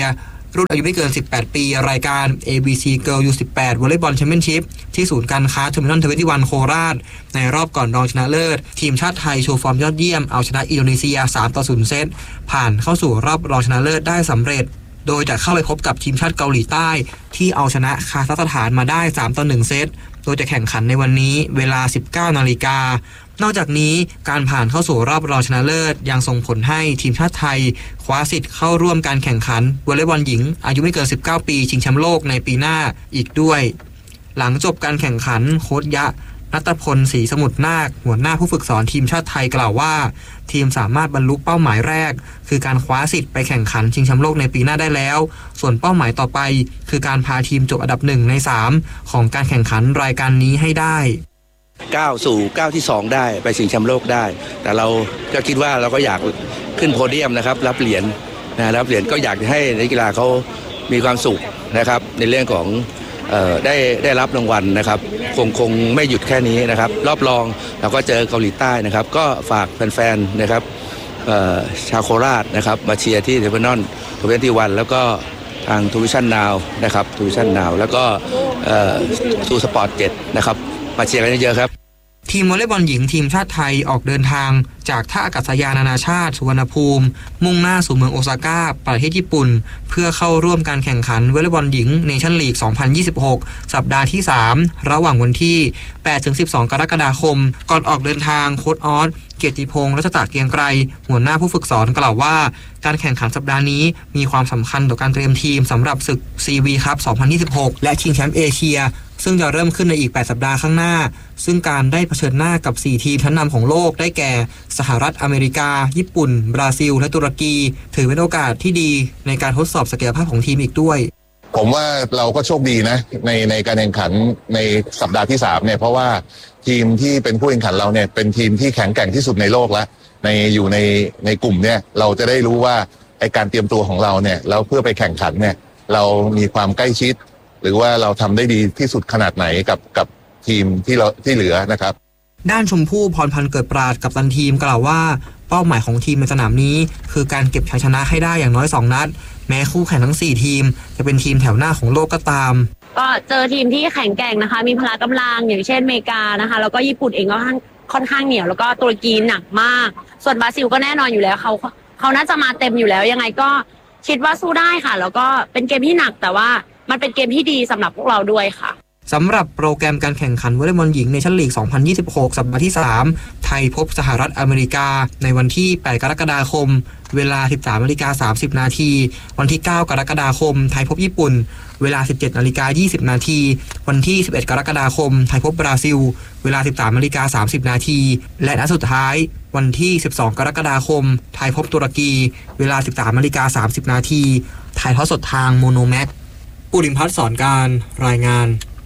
รุ่นอายุไม่เกินสิบแปดปีรายการ เอ บี ซี Girl ยู สิบแปด Volleyball Championship ที่ศูนย์การค้าเทอร์มินอลยี่สิบเอ็ดโคราชในรอบก่อนรองชนะเลิศทีมชาติไทยโชว์ฟอร์มยอดเยี่ยมเอาชนะอินโดนีเซียสามต่อศูนย์เซตผ่านเข้าสู่รอบรองชนะเลิศได้สำเร็จโดยจะเข้าไปพบกับทีมชาติเกาหลีใต้ที่เอาชนะคาซัคสถานมาได้สามต่อหนึ่งเซตโดยจะแข่งขันในวันนี้เวลา สิบเก้านาฬิกานอกจากนี้การผ่านเข้าสู่รอบรองชนะเลิศยังส่งผลให้ทีมชาติไทยคว้าสิทธิ์เข้าร่วมการแข่งขันวอลเลย์บอลหญิงอายุไม่เกินสิบเก้าปีชิงแชมป์โลกในปีหน้าอีกด้วยหลังจบการแข่งขันโค้ชยะณัฐพลศรีสมุทรนาคหัวหน้าผู้ฝึกสอนทีมชาติไทยกล่าวว่าทีมสามารถบรรลุเป้าหมายแรกคือการคว้าสิทธิ์ไปแข่งขันชิงแชมป์โลกในปีหน้าได้แล้วส่วนเป้าหมายต่อไปคือการพาทีมจบอันดับหนึ่งในสามของการแข่งขันรายการนี้ให้ได้ก้าวสู่ก้าวที่สองได้ไปชิงแชมป์โลกได้แต่เราก็คิดว่าเราก็อยากขึ้นโพเดียมนะครับรับเหรียญนะรับเหรียญก็อยากให้นักกีฬาเขามีความสุขนะครับในเรื่องของเอ่อได้ได้รับรางวัลนะครับคงคงไม่หยุดแค่นี้นะครับรอบรองเราก็เจอเกาหลีใต้นะครับก็ฝากแฟนๆนะครับเอ่อชาวโคราชนะครับมาเชียร์ที่เทอร์มินอลทเวนตี้วันแล้วก็ทางทูวิชั่นนาวนะครับทูวิชั่นนาวแล้วก็เอ่อทูสปอร์ตเจ็ดนะครับมาเชียร์กันเยอะๆครับทีมวอลเลย์บอลหญิงทีมชาติไทยออกเดินทางจากท่าอากาศยานนานาชาติสุวรรณภูมิมุ่งหน้าสู่เมืองโอซาก้าประเทศญี่ปุ่นเพื่อเข้าร่วมการแข่งขันวอลเลย์บอลหญิงเนชั่นลีก สองพันยี่สิบหก สัปดาห์ที่ สาม ระหว่างวันที่ แปดถึงสิบสอง กรกฎาคมก่อนออกเดินทางโค้ชออสเกียรติพงษ์รัชตะเกียงไกรหัวหน้าผู้ฝึกสอนกล่าวว่าการแข่งขันสัปดาห์นี้มีความสำคัญต่อการเตรียมทีมสำหรับศึก ซี วี คัพ สองพันยี่สิบหก และชิงแชมป์เอเชียซึ่งจะเริ่มขึ้นในอีกแปดสัปดาห์ข้างหน้าซึ่งการได้เผชิญหน้ากับสี่ทีมชั้นนำของโลกได้แก่สหรัฐอเมริกาญี่ปุ่นบราซิลและตุรกีถือเป็นโอกาสที่ดีในการทดสอบศักยภาพของทีมอีกด้วยผมว่าเราก็โชคดีนะในในการแข่งขันในสัปดาห์ที่สามเนี่ยเพราะว่าทีมที่เป็นผู้แข่งขันเราเนี่ยเป็นทีมที่แข็งแกร่งที่สุดในโลกแล้วในอยู่ในในกลุ่มเนี่ยเราจะได้รู้ว่าไอการเตรียมตัวของเราเนี่ยแล้วเพื่อไปแข่งขันเนี่ยเรามีความใกล้ชิดหรือว่าเราทำได้ดีที่สุดขนาดไหนกับกับทีมที่เราที่เหลือนะครับด้านชมพู่พรพันธ์เกิดปราดกัปตันทีมกล่าวว่าเป้าหมายของทีมในสนามนี้คือการเก็บชัยชนะให้ได้อย่างน้อยสองนัดแม้คู่แข่งทั้งสี่ทีมจะเป็นทีมแถวหน้าของโลกก็ตามก็เจอทีมที่แข็งแกร่งนะคะมีพละกำลังอย่างเช่นอเมริกานะคะแล้วก็ญี่ปุ่นเองก็ค่อนข้างเหนียวแล้วก็ตุรกีหนักมากส่วนบราซิลก็แน่นอนอยู่แล้วเขาเขาน่าจะมาเต็มอยู่แล้วยังไงก็คิดว่าสู้ได้ค่ะแล้วก็เป็นเกมที่หนักแต่ว่ามันเป็นเกมที่ดีสำหรับพวกเราด้วยค่ะสำหรับโปรแกรมการแข่งขันวอลเลย์บอลหญิงเนชั่นลีก สองพันยี่สิบหก สัปดาห์ที่ สาม ไทยพบสหรัฐอเมริกาในวันที่ แปด กรกฎาคมเวลา สิบสามนาฬิกาสามสิบนาทีวันที่ เก้า กรกฎาคมไทยพบญี่ปุ่นเวลา สิบเจ็ดนาฬิกายี่สิบนาทีวันที่ สิบเอ็ด กรกฎาคมไทยพบบราซิลเวลา สิบสามนาฬิกาสามสิบนาทีและนัดสุดท้ายวันที่ สิบสอง กรกฎาคมไทยพบตุรกีเวลา สิบสามนาฬิกาสามสิบนาทีถ่ายทอดสดทางโมโนแม็กปุริมพัฒน์สอนการรายงาน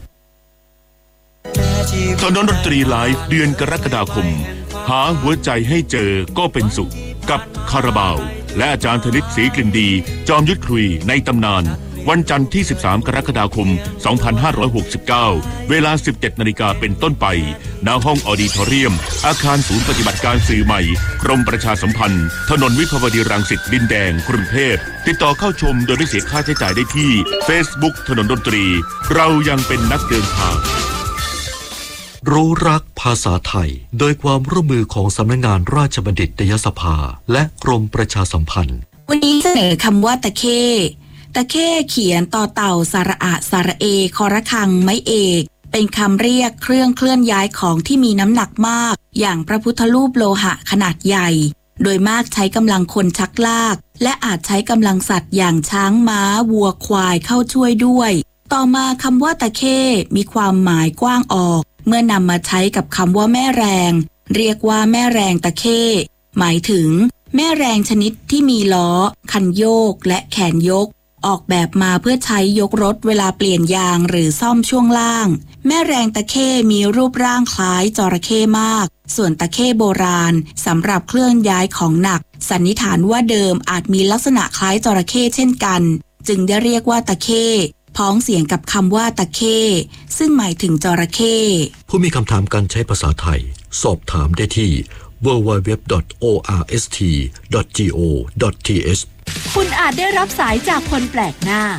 ถนนดนตรีไลฟ์เดือนกรกฎาคมหาหัวใจให้เจอก็เป็นสุขกับคาราบาวและอาจารย์ธนิตศรีกลิ่นดีจอมยุทธคุยในตำนานวันจันทร์ที่สิบสามกรกฎาคมสองพันห้าร้อยหกสิบเก้าเวลา สิบเจ็ดนาฬิกาเป็นต้นไปณห้องออดิทอเรียมอาคารศูนย์ปฏิบัติการสื่อใหม่กรมประชาสัมพันธ์ถนนวิภาวดีรังสิตดินแดงกรุงเทพติดต่อเข้าชมโดยไม่เสียค่าใช้จ่ายได้ที่ Facebook ถนนดนตรีเรายังเป็นนักเดินทางรู้รักภาษาไทยโดยความร่วมมือของสำนักงานราชบัณฑิตยสภาและกรมประชาสัมพันธ์วันนี้เสนอคำว่าตะเข้ตะเข้เขียนต่อเต่าสระอะสระเอคอระฆังไม้เอกเป็นคำเรียกเครื่องเคลื่อนย้ายของที่มีน้ำหนักมากอย่างพระพุทธรูปโลหะขนาดใหญ่โดยมากใช้กำลังคนชักลากและอาจใช้กำลังสัตว์อย่างช้างม้าวัวควายเข้าช่วยด้วยต่อมาคำว่าตะเข้มีความหมายกว้างออกเมื่อนำมาใช้กับคำว่าแม่แรงเรียกว่าแม่แรงตะเข้หมายถึงแม่แรงชนิดที่มีล้อคันโยกและแขนยกออกแบบมาเพื่อใช้ยกรถเวลาเปลี่ยนยางหรือซ่อมช่วงล่างแม่แรงตะเข้มีรูปร่างคล้ายจระเข้มากส่วนตะเข้โบราณสำหรับเคลื่อนย้ายของหนักสันนิษฐานว่าเดิมอาจมีลักษณะคล้ายจระเข้เช่นกันจึงได้เรียกว่าตะเข้พ้องเสียงกับคำว่าตะเข้ซึ่งหมายถึงจระเข้ผู้มีคำถามการใช้ภาษาไทยสอบถามได้ที่ ดับเบิลยู ดับเบิลยู ดับเบิลยู ดอท โอ อาร์ เอส ที ดอท จี โอ ดอท ที เอชคุณอาจได้รับสายจากคนแปลกหน้า